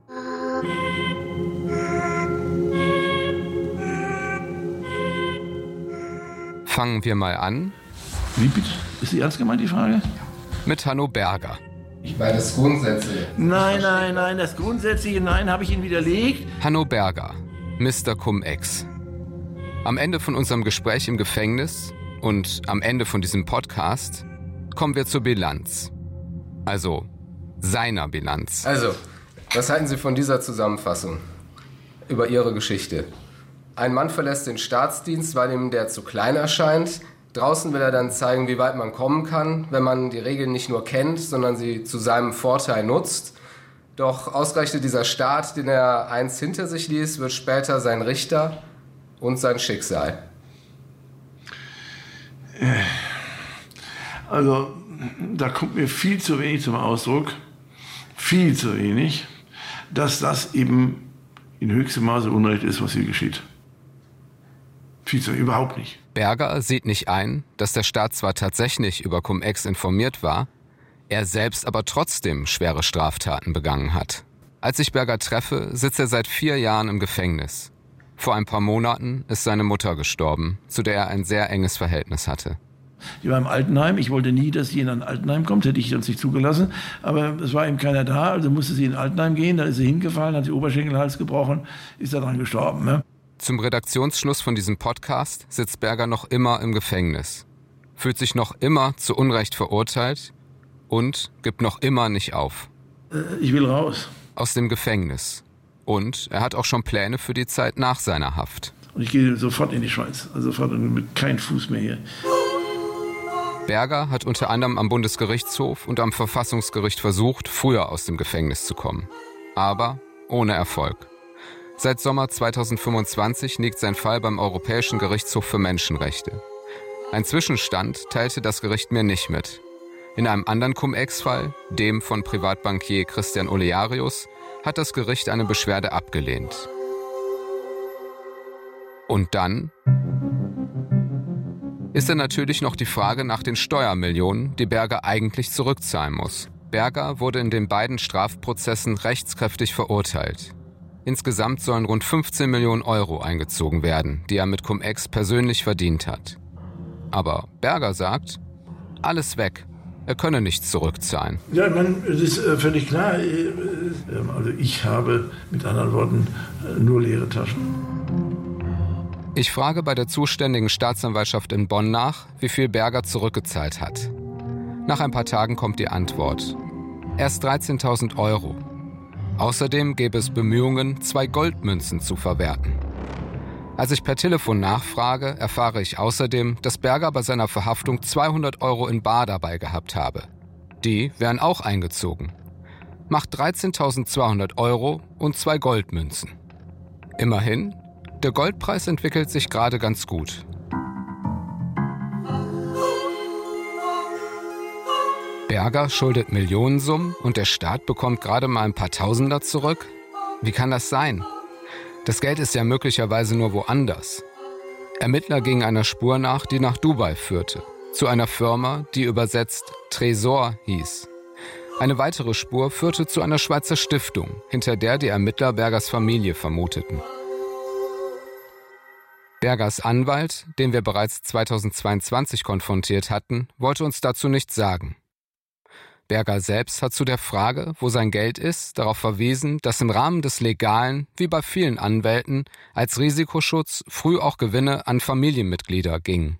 Fangen wir mal an. Wie bitte? Ist die ernst gemeint, die Frage? Mit Hanno Berger. Ich meine das Grundsätzliche. Nein, das Grundsätzliche, nein, habe ich Ihnen widerlegt. Hanno Berger, Mr. Cum-Ex. Am Ende von unserem Gespräch im Gefängnis und am Ende von diesem Podcast kommen wir zur Bilanz. Also, seiner Bilanz. Also, was halten Sie von dieser Zusammenfassung über Ihre Geschichte? Ein Mann verlässt den Staatsdienst, weil ihm der zu klein erscheint. Draußen will er dann zeigen, wie weit man kommen kann, wenn man die Regeln nicht nur kennt, sondern sie zu seinem Vorteil nutzt. Doch ausgerechnet dieser Staat, den er einst hinter sich ließ, wird später sein Richter und sein Schicksal. Also, da kommt mir viel zu wenig zum Ausdruck, viel zu wenig, dass das eben in höchstem Maße Unrecht ist, was hier geschieht. Viel zu, überhaupt nicht. Berger sieht nicht ein, dass der Staat zwar tatsächlich über Cum-Ex informiert war, er selbst aber trotzdem schwere Straftaten begangen hat. Als ich Berger treffe, sitzt er seit 4 Jahren im Gefängnis. Vor ein paar Monaten ist seine Mutter gestorben, zu der er ein sehr enges Verhältnis hatte. Die war im Altenheim. Ich wollte nie, dass sie in ein Altenheim kommt, hätte ich uns nicht zugelassen. Aber es war eben keiner da, also musste sie in ein Altenheim gehen. Dann ist sie hingefallen, hat den Oberschenkelhals gebrochen, ist daran gestorben. Ne? Zum Redaktionsschluss von diesem Podcast sitzt Berger noch immer im Gefängnis, fühlt sich noch immer zu Unrecht verurteilt und gibt noch immer nicht auf. Ich will raus. Aus dem Gefängnis. Und er hat auch schon Pläne für die Zeit nach seiner Haft. Und ich gehe sofort in die Schweiz, also sofort mit keinem Fuß mehr hier. Berger hat unter anderem am Bundesgerichtshof und am Verfassungsgericht versucht, früher aus dem Gefängnis zu kommen. Aber ohne Erfolg. Seit Sommer 2025 liegt sein Fall beim Europäischen Gerichtshof für Menschenrechte. Ein Zwischenstand teilte das Gericht mir nicht mit. In einem anderen Cum-Ex-Fall, dem von Privatbankier Christian Olearius, hat das Gericht eine Beschwerde abgelehnt. Und dann ist da natürlich noch die Frage nach den Steuermillionen, die Berger eigentlich zurückzahlen muss. Berger wurde in den beiden Strafprozessen rechtskräftig verurteilt. Insgesamt sollen rund 15 Millionen Euro eingezogen werden, die er mit Cum-Ex persönlich verdient hat. Aber Berger sagt, alles weg. Er könne nichts zurückzahlen. Ja, es ist völlig klar. Also ich habe mit anderen Worten nur leere Taschen. Ich frage bei der zuständigen Staatsanwaltschaft in Bonn nach, wie viel Berger zurückgezahlt hat. Nach ein paar Tagen kommt die Antwort. Erst 13.000 Euro. Außerdem gäbe es Bemühungen, 2 Goldmünzen zu verwerten. Als ich per Telefon nachfrage, erfahre ich außerdem, dass Berger bei seiner Verhaftung 200 Euro in bar dabei gehabt habe. Die wären auch eingezogen. Macht 13.200 Euro und 2 Goldmünzen. Immerhin, der Goldpreis entwickelt sich gerade ganz gut. Berger schuldet Millionensummen und der Staat bekommt gerade mal ein paar Tausender zurück? Wie kann das sein? Das Geld ist ja möglicherweise nur woanders. Ermittler gingen einer Spur nach, die nach Dubai führte. Zu einer Firma, die übersetzt Tresor hieß. Eine weitere Spur führte zu einer Schweizer Stiftung, hinter der die Ermittler Bergers Familie vermuteten. Bergers Anwalt, den wir bereits 2022 konfrontiert hatten, wollte uns dazu nichts sagen. Berger selbst hat zu der Frage, wo sein Geld ist, darauf verwiesen, dass im Rahmen des Legalen, wie bei vielen Anwälten, als Risikoschutz früh auch Gewinne an Familienmitglieder gingen.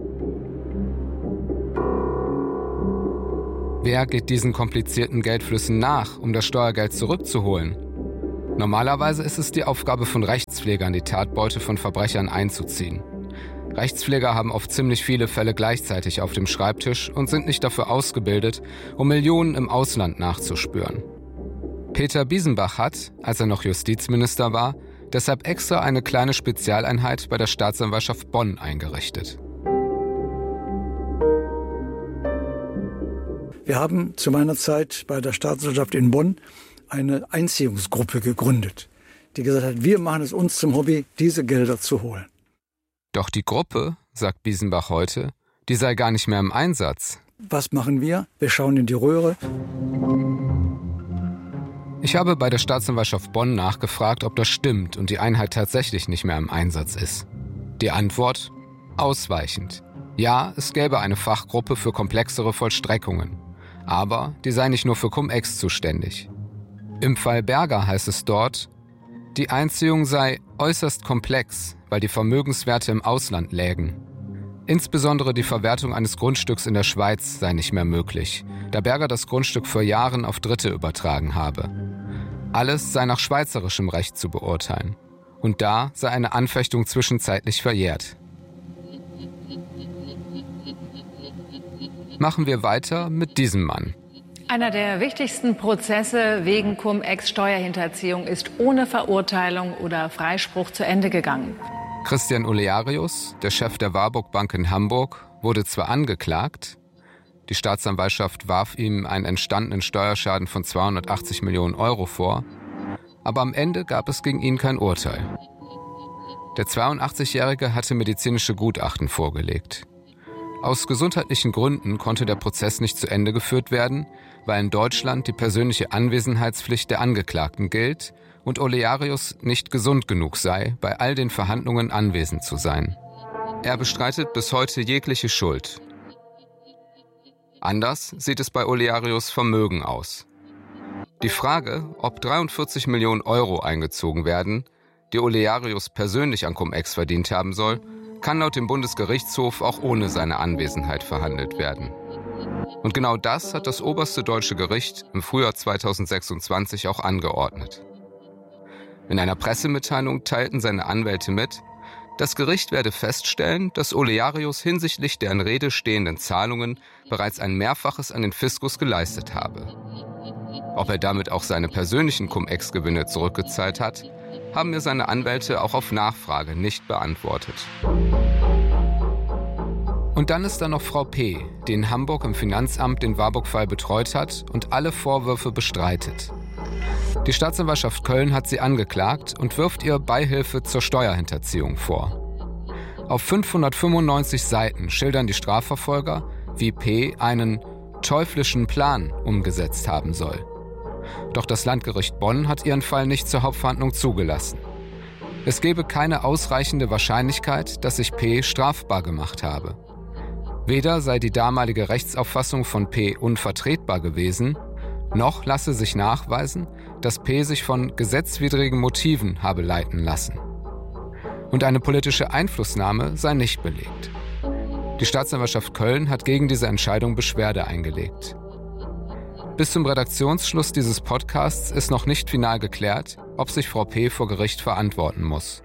Wer geht diesen komplizierten Geldflüssen nach, um das Steuergeld zurückzuholen? Normalerweise ist es die Aufgabe von Rechtspflegern, die Tatbeute von Verbrechern einzuziehen. Rechtspfleger haben oft ziemlich viele Fälle gleichzeitig auf dem Schreibtisch und sind nicht dafür ausgebildet, um Millionen im Ausland nachzuspüren. Peter Biesenbach hat, als er noch Justizminister war, deshalb extra eine kleine Spezialeinheit bei der Staatsanwaltschaft Bonn eingerichtet. Wir haben zu meiner Zeit bei der Staatsanwaltschaft in Bonn eine Einziehungsgruppe gegründet, die gesagt hat, wir machen es uns zum Hobby, diese Gelder zu holen. Doch die Gruppe, sagt Biesenbach heute, die sei gar nicht mehr im Einsatz. Was machen wir? Wir schauen in die Röhre. Ich habe bei der Staatsanwaltschaft Bonn nachgefragt, ob das stimmt und die Einheit tatsächlich nicht mehr im Einsatz ist. Die Antwort? Ausweichend. Ja, es gäbe eine Fachgruppe für komplexere Vollstreckungen. Aber die sei nicht nur für Cum-Ex zuständig. Im Fall Berger heißt es dort, die Einziehung sei äußerst komplex, weil die Vermögenswerte im Ausland lägen. Insbesondere die Verwertung eines Grundstücks in der Schweiz sei nicht mehr möglich, da Berger das Grundstück vor Jahren auf Dritte übertragen habe. Alles sei nach schweizerischem Recht zu beurteilen. Und da sei eine Anfechtung zwischenzeitlich verjährt. Machen wir weiter mit diesem Mann. Einer der wichtigsten Prozesse wegen Cum-Ex-Steuerhinterziehung ist ohne Verurteilung oder Freispruch zu Ende gegangen. Christian Olearius, der Chef der Warburg Bank in Hamburg, wurde zwar angeklagt, die Staatsanwaltschaft warf ihm einen entstandenen Steuerschaden von 280 Millionen Euro vor, aber am Ende gab es gegen ihn kein Urteil. Der 82-Jährige hatte medizinische Gutachten vorgelegt. Aus gesundheitlichen Gründen konnte der Prozess nicht zu Ende geführt werden, weil in Deutschland die persönliche Anwesenheitspflicht der Angeklagten gilt und Olearius nicht gesund genug sei, bei all den Verhandlungen anwesend zu sein. Er bestreitet bis heute jegliche Schuld. Anders sieht es bei Olearius Vermögen aus. Die Frage, ob 43 Millionen Euro eingezogen werden, die Olearius persönlich an Cum-Ex verdient haben soll, kann laut dem Bundesgerichtshof auch ohne seine Anwesenheit verhandelt werden. Und genau das hat das oberste deutsche Gericht im Frühjahr 2026 auch angeordnet. In einer Pressemitteilung teilten seine Anwälte mit, das Gericht werde feststellen, dass Olearius hinsichtlich der in Rede stehenden Zahlungen bereits ein Mehrfaches an den Fiskus geleistet habe. Ob er damit auch seine persönlichen Cum-Ex-Gewinne zurückgezahlt hat, haben mir seine Anwälte auch auf Nachfrage nicht beantwortet. Und dann ist da noch Frau P., die in Hamburg im Finanzamt den Warburg-Fall betreut hat und alle Vorwürfe bestreitet. Die Staatsanwaltschaft Köln hat sie angeklagt und wirft ihr Beihilfe zur Steuerhinterziehung vor. Auf 595 Seiten schildern die Strafverfolger, wie P. einen teuflischen Plan umgesetzt haben soll. Doch das Landgericht Bonn hat ihren Fall nicht zur Hauptverhandlung zugelassen. Es gebe keine ausreichende Wahrscheinlichkeit, dass sich P. strafbar gemacht habe. Weder sei die damalige Rechtsauffassung von P. unvertretbar gewesen, noch lasse sich nachweisen, dass P. sich von gesetzwidrigen Motiven habe leiten lassen. Und eine politische Einflussnahme sei nicht belegt. Die Staatsanwaltschaft Köln hat gegen diese Entscheidung Beschwerde eingelegt. Bis zum Redaktionsschluss dieses Podcasts ist noch nicht final geklärt, ob sich Frau P. vor Gericht verantworten muss.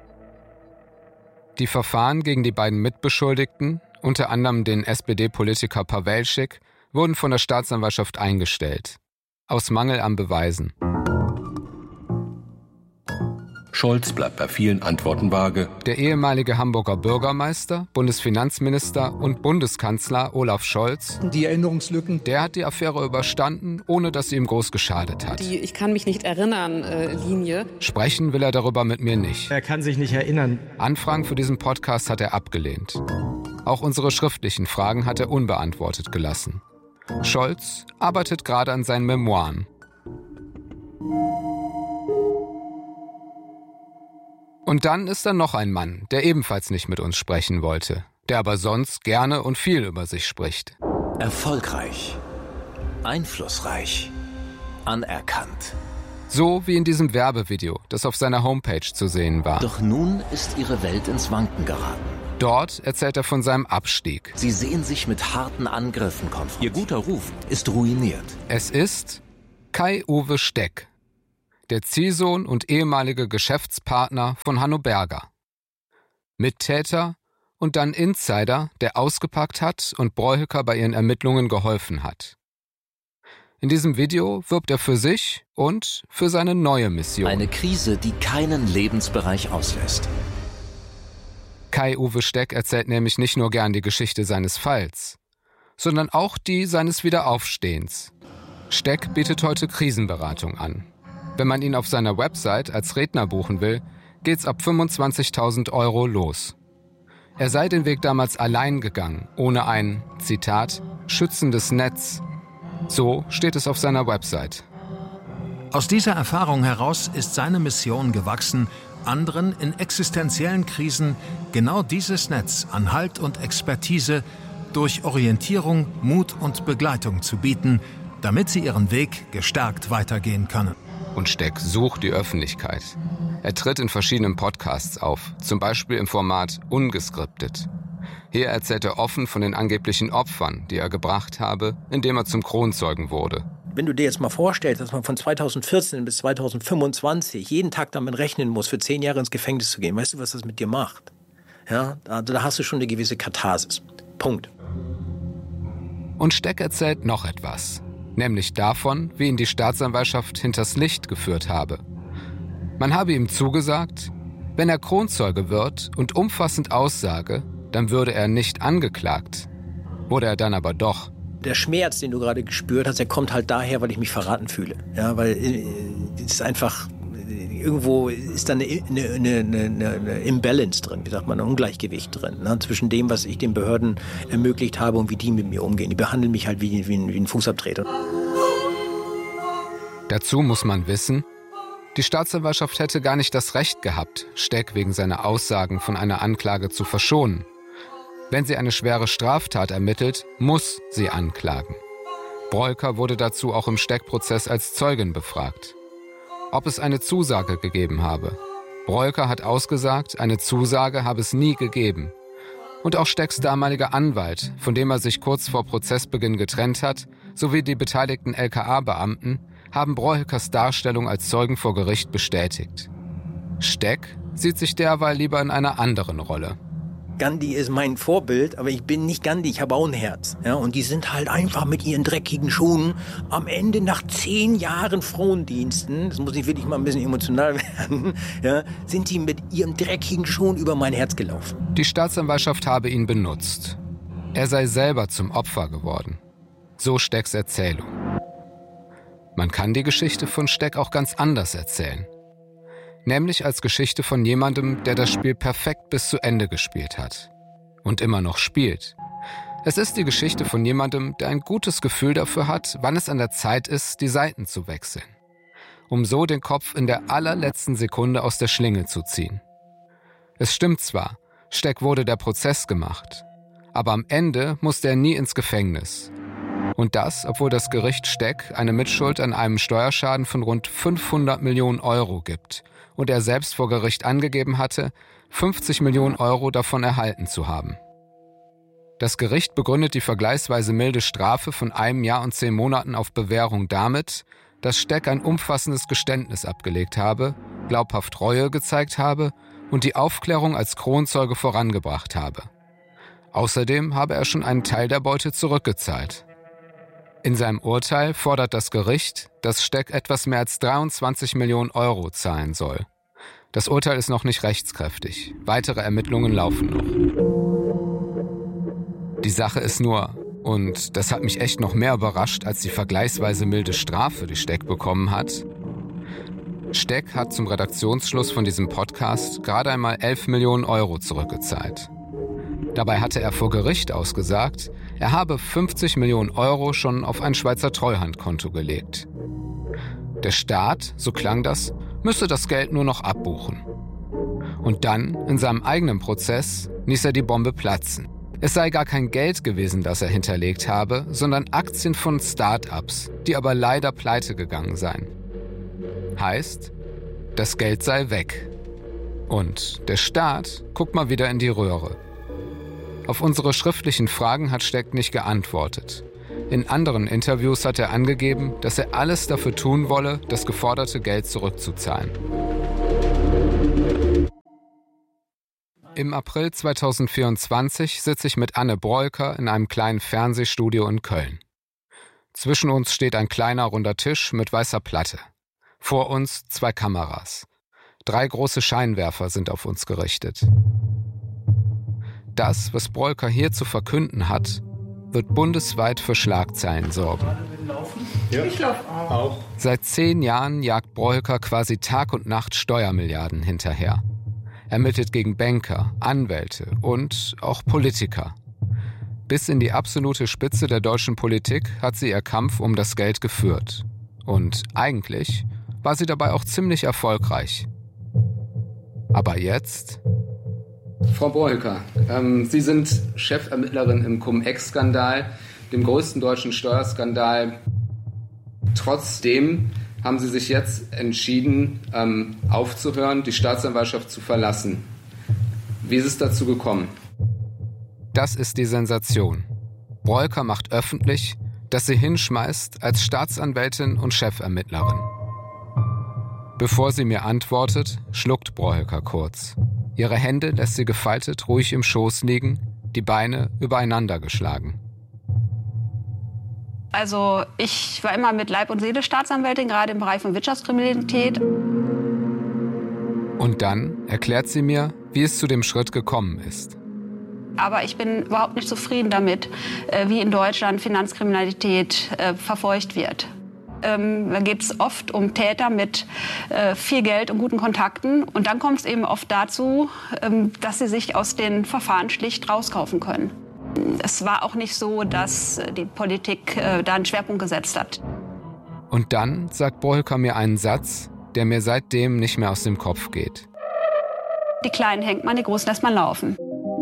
Die Verfahren gegen die beiden Mitbeschuldigten, unter anderem den SPD-Politiker Pawelschik, wurden von der Staatsanwaltschaft eingestellt. Aus Mangel an Beweisen. Scholz bleibt bei vielen Antworten vage. Der ehemalige Hamburger Bürgermeister, Bundesfinanzminister und Bundeskanzler Olaf Scholz, die Erinnerungslücken, der hat die Affäre überstanden, ohne dass sie ihm groß geschadet hat. Die Ich kann mich nicht erinnern Linie. Sprechen will er darüber mit mir nicht. Er kann sich nicht erinnern. Anfragen für diesen Podcast hat er abgelehnt. Auch unsere schriftlichen Fragen hat er unbeantwortet gelassen. Scholz arbeitet gerade an seinen Memoiren. Und dann ist da noch ein Mann, der ebenfalls nicht mit uns sprechen wollte, der aber sonst gerne und viel über sich spricht. Erfolgreich, einflussreich, anerkannt. So wie in diesem Werbevideo, das auf seiner Homepage zu sehen war. Doch nun ist ihre Welt ins Wanken geraten. Dort erzählt er von seinem Abstieg. Sie sehen sich mit harten Angriffen konfrontiert. Ihr guter Ruf ist ruiniert. Es ist Kai-Uwe Steck, der Ziehsohn und ehemalige Geschäftspartner von Hanno Berger. Mittäter und dann Insider, der ausgepackt hat und Broilhöcker bei ihren Ermittlungen geholfen hat. In diesem Video wirbt er für sich und für seine neue Mission. Eine Krise, die keinen Lebensbereich auslässt. Kai-Uwe Steck erzählt nämlich nicht nur gern die Geschichte seines Falls, sondern auch die seines Wiederaufstehens. Steck bietet heute Krisenberatung an. Wenn man ihn auf seiner Website als Redner buchen will, geht's ab 25.000 € los. Er sei den Weg damals allein gegangen, ohne ein, Zitat, schützendes Netz. So steht es auf seiner Website. Aus dieser Erfahrung heraus ist seine Mission gewachsen, anderen in existenziellen Krisen genau dieses Netz an Halt und Expertise durch Orientierung, Mut und Begleitung zu bieten, damit sie ihren Weg gestärkt weitergehen können. Und Steck sucht die Öffentlichkeit. Er tritt in verschiedenen Podcasts auf, zum Beispiel im Format Ungeskriptet. Hier erzählt er offen von den angeblichen Opfern, die er gebracht habe, indem er zum Kronzeugen wurde. Wenn du dir jetzt mal vorstellst, dass man von 2014 bis 2025 jeden Tag damit rechnen muss, für 10 Jahre ins Gefängnis zu gehen, weißt du, was das mit dir macht? Ja, also da hast du schon eine gewisse Katharsis. Punkt. Und Steck erzählt noch etwas. Nämlich davon, wie ihn die Staatsanwaltschaft hinters Licht geführt habe. Man habe ihm zugesagt, wenn er Kronzeuge wird und umfassend aussage, dann würde er nicht angeklagt. Wurde er dann aber doch. Der Schmerz, den du gerade gespürt hast, der kommt halt daher, weil ich mich verraten fühle. Ja, weil es ist einfach, irgendwo ist da eine Imbalance drin, wie sagt man, ein Ungleichgewicht drin, ne, zwischen dem, was ich den Behörden ermöglicht habe und wie die mit mir umgehen. Die behandeln mich halt wie ein Fußabtreter. Dazu muss man wissen, die Staatsanwaltschaft hätte gar nicht das Recht gehabt, Steck wegen seiner Aussagen von einer Anklage zu verschonen. Wenn sie eine schwere Straftat ermittelt, muss sie anklagen. Broilhöcker wurde dazu auch im Steck-Prozess als Zeugin befragt. Ob es eine Zusage gegeben habe. Broilhöcker hat ausgesagt, eine Zusage habe es nie gegeben. Und auch Stecks damaliger Anwalt, von dem er sich kurz vor Prozessbeginn getrennt hat, sowie die beteiligten LKA-Beamten, haben Broilhöckers Darstellung als Zeugen vor Gericht bestätigt. Steck sieht sich derweil lieber in einer anderen Rolle. Gandhi ist mein Vorbild, aber ich bin nicht Gandhi, ich habe auch ein Herz. Ja, und die sind halt einfach mit ihren dreckigen Schuhen am Ende nach 10 Jahren Frondiensten, das muss ich wirklich mal ein bisschen emotional werden, ja, sind die mit ihren dreckigen Schuhen über mein Herz gelaufen. Die Staatsanwaltschaft habe ihn benutzt. Er sei selber zum Opfer geworden. So Stecks Erzählung. Man kann die Geschichte von Steck auch ganz anders erzählen. Nämlich als Geschichte von jemandem, der das Spiel perfekt bis zu Ende gespielt hat. Und immer noch spielt. Es ist die Geschichte von jemandem, der ein gutes Gefühl dafür hat, wann es an der Zeit ist, die Seiten zu wechseln. Um so den Kopf in der allerletzten Sekunde aus der Schlinge zu ziehen. Es stimmt zwar, Steck wurde der Prozess gemacht. Aber am Ende musste er nie ins Gefängnis. Und das, obwohl das Gericht Steck eine Mitschuld an einem Steuerschaden von rund 500 Millionen € gibt und er selbst vor Gericht angegeben hatte, 50 Millionen € davon erhalten zu haben. Das Gericht begründet die vergleichsweise milde Strafe von 1 Jahr und 10 Monaten auf Bewährung damit, dass Steck ein umfassendes Geständnis abgelegt habe, glaubhaft Reue gezeigt habe und die Aufklärung als Kronzeuge vorangebracht habe. Außerdem habe er schon einen Teil der Beute zurückgezahlt. In seinem Urteil fordert das Gericht, dass Steck etwas mehr als 23 Millionen € zahlen soll. Das Urteil ist noch nicht rechtskräftig. Weitere Ermittlungen laufen noch. Die Sache ist nur, und das hat mich echt noch mehr überrascht, als die vergleichsweise milde Strafe, die Steck bekommen hat. Steck hat zum Redaktionsschluss von diesem Podcast gerade einmal 11 Millionen Euro zurückgezahlt. Dabei hatte er vor Gericht ausgesagt, er habe 50 Millionen Euro schon auf ein Schweizer Treuhandkonto gelegt. Der Staat, so klang das, müsse das Geld nur noch abbuchen. Und dann, in seinem eigenen Prozess, ließ er die Bombe platzen. Es sei gar kein Geld gewesen, das er hinterlegt habe, sondern Aktien von Start-ups, die aber leider pleite gegangen seien. Heißt, das Geld sei weg. Und der Staat guckt mal wieder in die Röhre. Auf unsere schriftlichen Fragen hat Steck nicht geantwortet. In anderen Interviews hat er angegeben, dass er alles dafür tun wolle, das geforderte Geld zurückzuzahlen. Im April 2024 sitze ich mit Anne Broiker in einem kleinen Fernsehstudio in Köln. Zwischen uns steht ein kleiner runder Tisch mit weißer Platte. Vor uns 2 Kameras. 3 große Scheinwerfer sind auf uns gerichtet. Das, was Broiker hier zu verkünden hat, wird bundesweit für Schlagzeilen sorgen. Ja. Ich laufe auch. Seit 10 Jahren jagt Broiker quasi Tag und Nacht Steuermilliarden hinterher. Ermittelt gegen Banker, Anwälte und auch Politiker. Bis in die absolute Spitze der deutschen Politik hat sie ihr Kampf um das Geld geführt. Und eigentlich war sie dabei auch ziemlich erfolgreich. Aber jetzt... Frau Broiker, Sie sind Chefermittlerin im Cum-Ex-Skandal, dem größten deutschen Steuerskandal. Trotzdem haben Sie sich jetzt entschieden, aufzuhören, die Staatsanwaltschaft zu verlassen. Wie ist es dazu gekommen? Das ist die Sensation. Broiker macht öffentlich, dass sie hinschmeißt als Staatsanwältin und Chefermittlerin. Bevor sie mir antwortet, schluckt Broiker kurz. Ihre Hände lässt sie gefaltet ruhig im Schoß liegen, die Beine übereinander geschlagen. Also ich war immer mit Leib und Seele Staatsanwältin, gerade im Bereich von Wirtschaftskriminalität. Und dann erklärt sie mir, wie es zu dem Schritt gekommen ist. Aber ich bin überhaupt nicht zufrieden damit, wie in Deutschland Finanzkriminalität verfolgt wird. Da geht es oft um Täter mit viel Geld und guten Kontakten. Und dann kommt es eben oft dazu, dass sie sich aus den Verfahren schlicht rauskaufen können. Es war auch nicht so, dass die Politik da einen Schwerpunkt gesetzt hat. Und dann sagt Broiker mir einen Satz, der mir seitdem nicht mehr aus dem Kopf geht. Die Kleinen hängt man, die Großen lässt man laufen.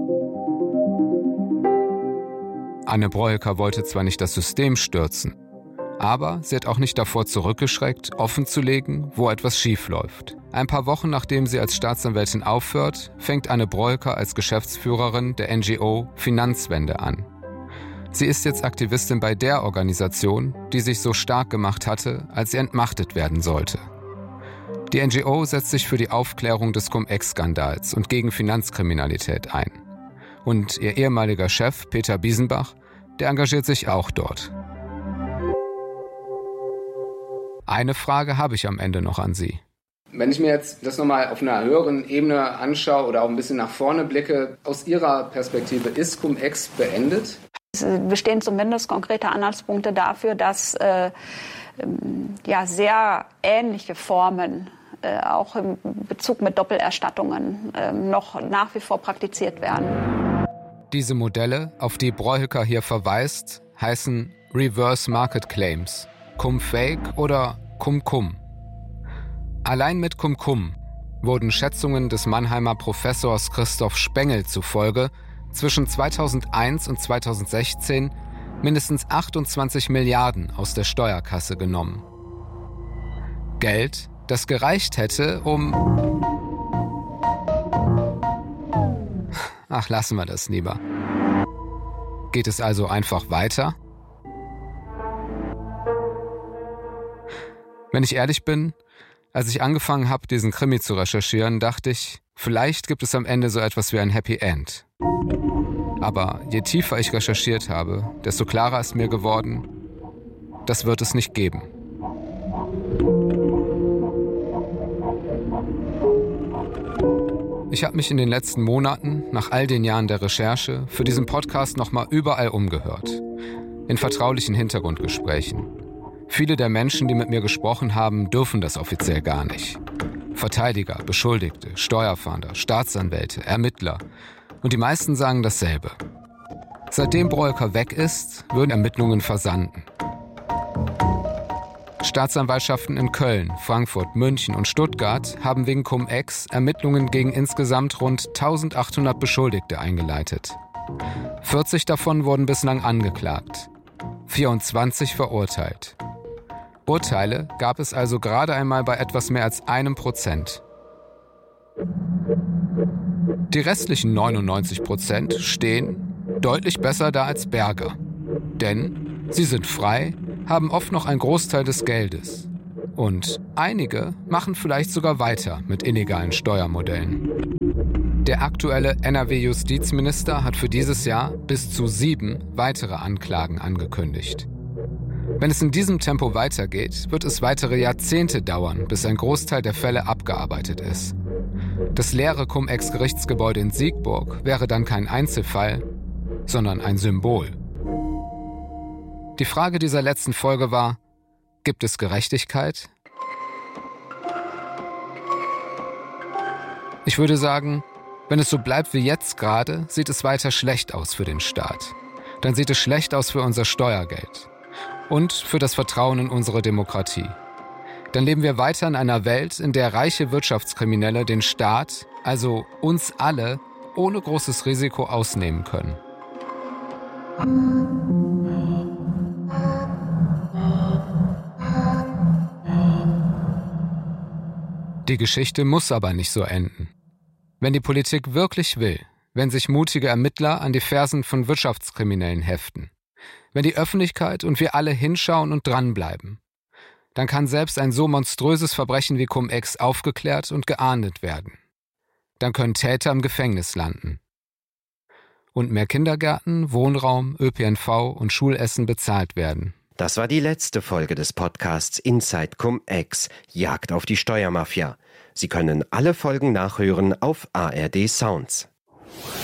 Anne Broiker wollte zwar nicht das System stürzen, aber sie hat auch nicht davor zurückgeschreckt, offenzulegen, wo etwas schiefläuft. Ein paar Wochen nachdem sie als Staatsanwältin aufhört, fängt Anne Broiker als Geschäftsführerin der NGO Finanzwende an. Sie ist jetzt Aktivistin bei der Organisation, die sich so stark gemacht hatte, als sie entmachtet werden sollte. Die NGO setzt sich für die Aufklärung des Cum-Ex-Skandals und gegen Finanzkriminalität ein. Und ihr ehemaliger Chef, Peter Biesenbach, der engagiert sich auch dort. Eine Frage habe ich am Ende noch an Sie. Wenn ich mir jetzt das nochmal auf einer höheren Ebene anschaue oder auch ein bisschen nach vorne blicke, aus Ihrer Perspektive, ist Cum-Ex beendet? Es bestehen zumindest konkrete Anhaltspunkte dafür, dass sehr ähnliche Formen, auch im Bezug mit Doppelerstattungen, noch nach wie vor praktiziert werden. Diese Modelle, auf die Broiker hier verweist, heißen Reverse Market Claims, Cum-Fake oder Cum-Cum. Allein mit Cum-Cum wurden Schätzungen des Mannheimer Professors Christoph Spengel zufolge zwischen 2001 und 2016 mindestens 28 Milliarden aus der Steuerkasse genommen. Geld, das gereicht hätte, um... Ach, lassen wir das lieber. Geht es also einfach weiter? Wenn ich ehrlich bin, als ich angefangen habe, diesen Krimi zu recherchieren, dachte ich, vielleicht gibt es am Ende so etwas wie ein Happy End. Aber je tiefer ich recherchiert habe, desto klarer ist mir geworden, das wird es nicht geben. Ich habe mich in den letzten Monaten, nach all den Jahren der Recherche, für diesen Podcast nochmal überall umgehört. In vertraulichen Hintergrundgesprächen. Viele der Menschen, die mit mir gesprochen haben, dürfen das offiziell gar nicht. Verteidiger, Beschuldigte, Steuerfahnder, Staatsanwälte, Ermittler. Und die meisten sagen dasselbe. Seitdem Broecker weg ist, würden Ermittlungen versanden. Staatsanwaltschaften in Köln, Frankfurt, München und Stuttgart haben wegen Cum-Ex Ermittlungen gegen insgesamt rund 1800 Beschuldigte eingeleitet. 40 davon wurden bislang angeklagt, 24 verurteilt. Urteile gab es also gerade einmal bei etwas mehr als 1%. Die restlichen 99% stehen deutlich besser da als Berger. Denn sie sind frei, haben oft noch einen Großteil des Geldes. Und einige machen vielleicht sogar weiter mit illegalen Steuermodellen. Der aktuelle NRW-Justizminister hat für dieses Jahr bis zu 7 weitere Anklagen angekündigt. Wenn es in diesem Tempo weitergeht, wird es weitere Jahrzehnte dauern, bis ein Großteil der Fälle abgearbeitet ist. Das leere Cum-Ex-Gerichtsgebäude in Siegburg wäre dann kein Einzelfall, sondern ein Symbol. Die Frage dieser letzten Folge war: Gibt es Gerechtigkeit? Ich würde sagen, wenn es so bleibt wie jetzt gerade, sieht es weiter schlecht aus für den Staat. Dann sieht es schlecht aus für unser Steuergeld und für das Vertrauen in unsere Demokratie. Dann leben wir weiter in einer Welt, in der reiche Wirtschaftskriminelle den Staat, also uns alle, ohne großes Risiko ausnehmen können. Die Geschichte muss aber nicht so enden. Wenn die Politik wirklich will, wenn sich mutige Ermittler an die Fersen von Wirtschaftskriminellen heften, wenn die Öffentlichkeit und wir alle hinschauen und dranbleiben, dann kann selbst ein so monströses Verbrechen wie Cum-Ex aufgeklärt und geahndet werden. Dann können Täter im Gefängnis landen. Und mehr Kindergärten, Wohnraum, ÖPNV und Schulessen bezahlt werden. Das war die letzte Folge des Podcasts Inside Cum-Ex, Jagd auf die Steuermafia. Sie können alle Folgen nachhören auf ARD Sounds.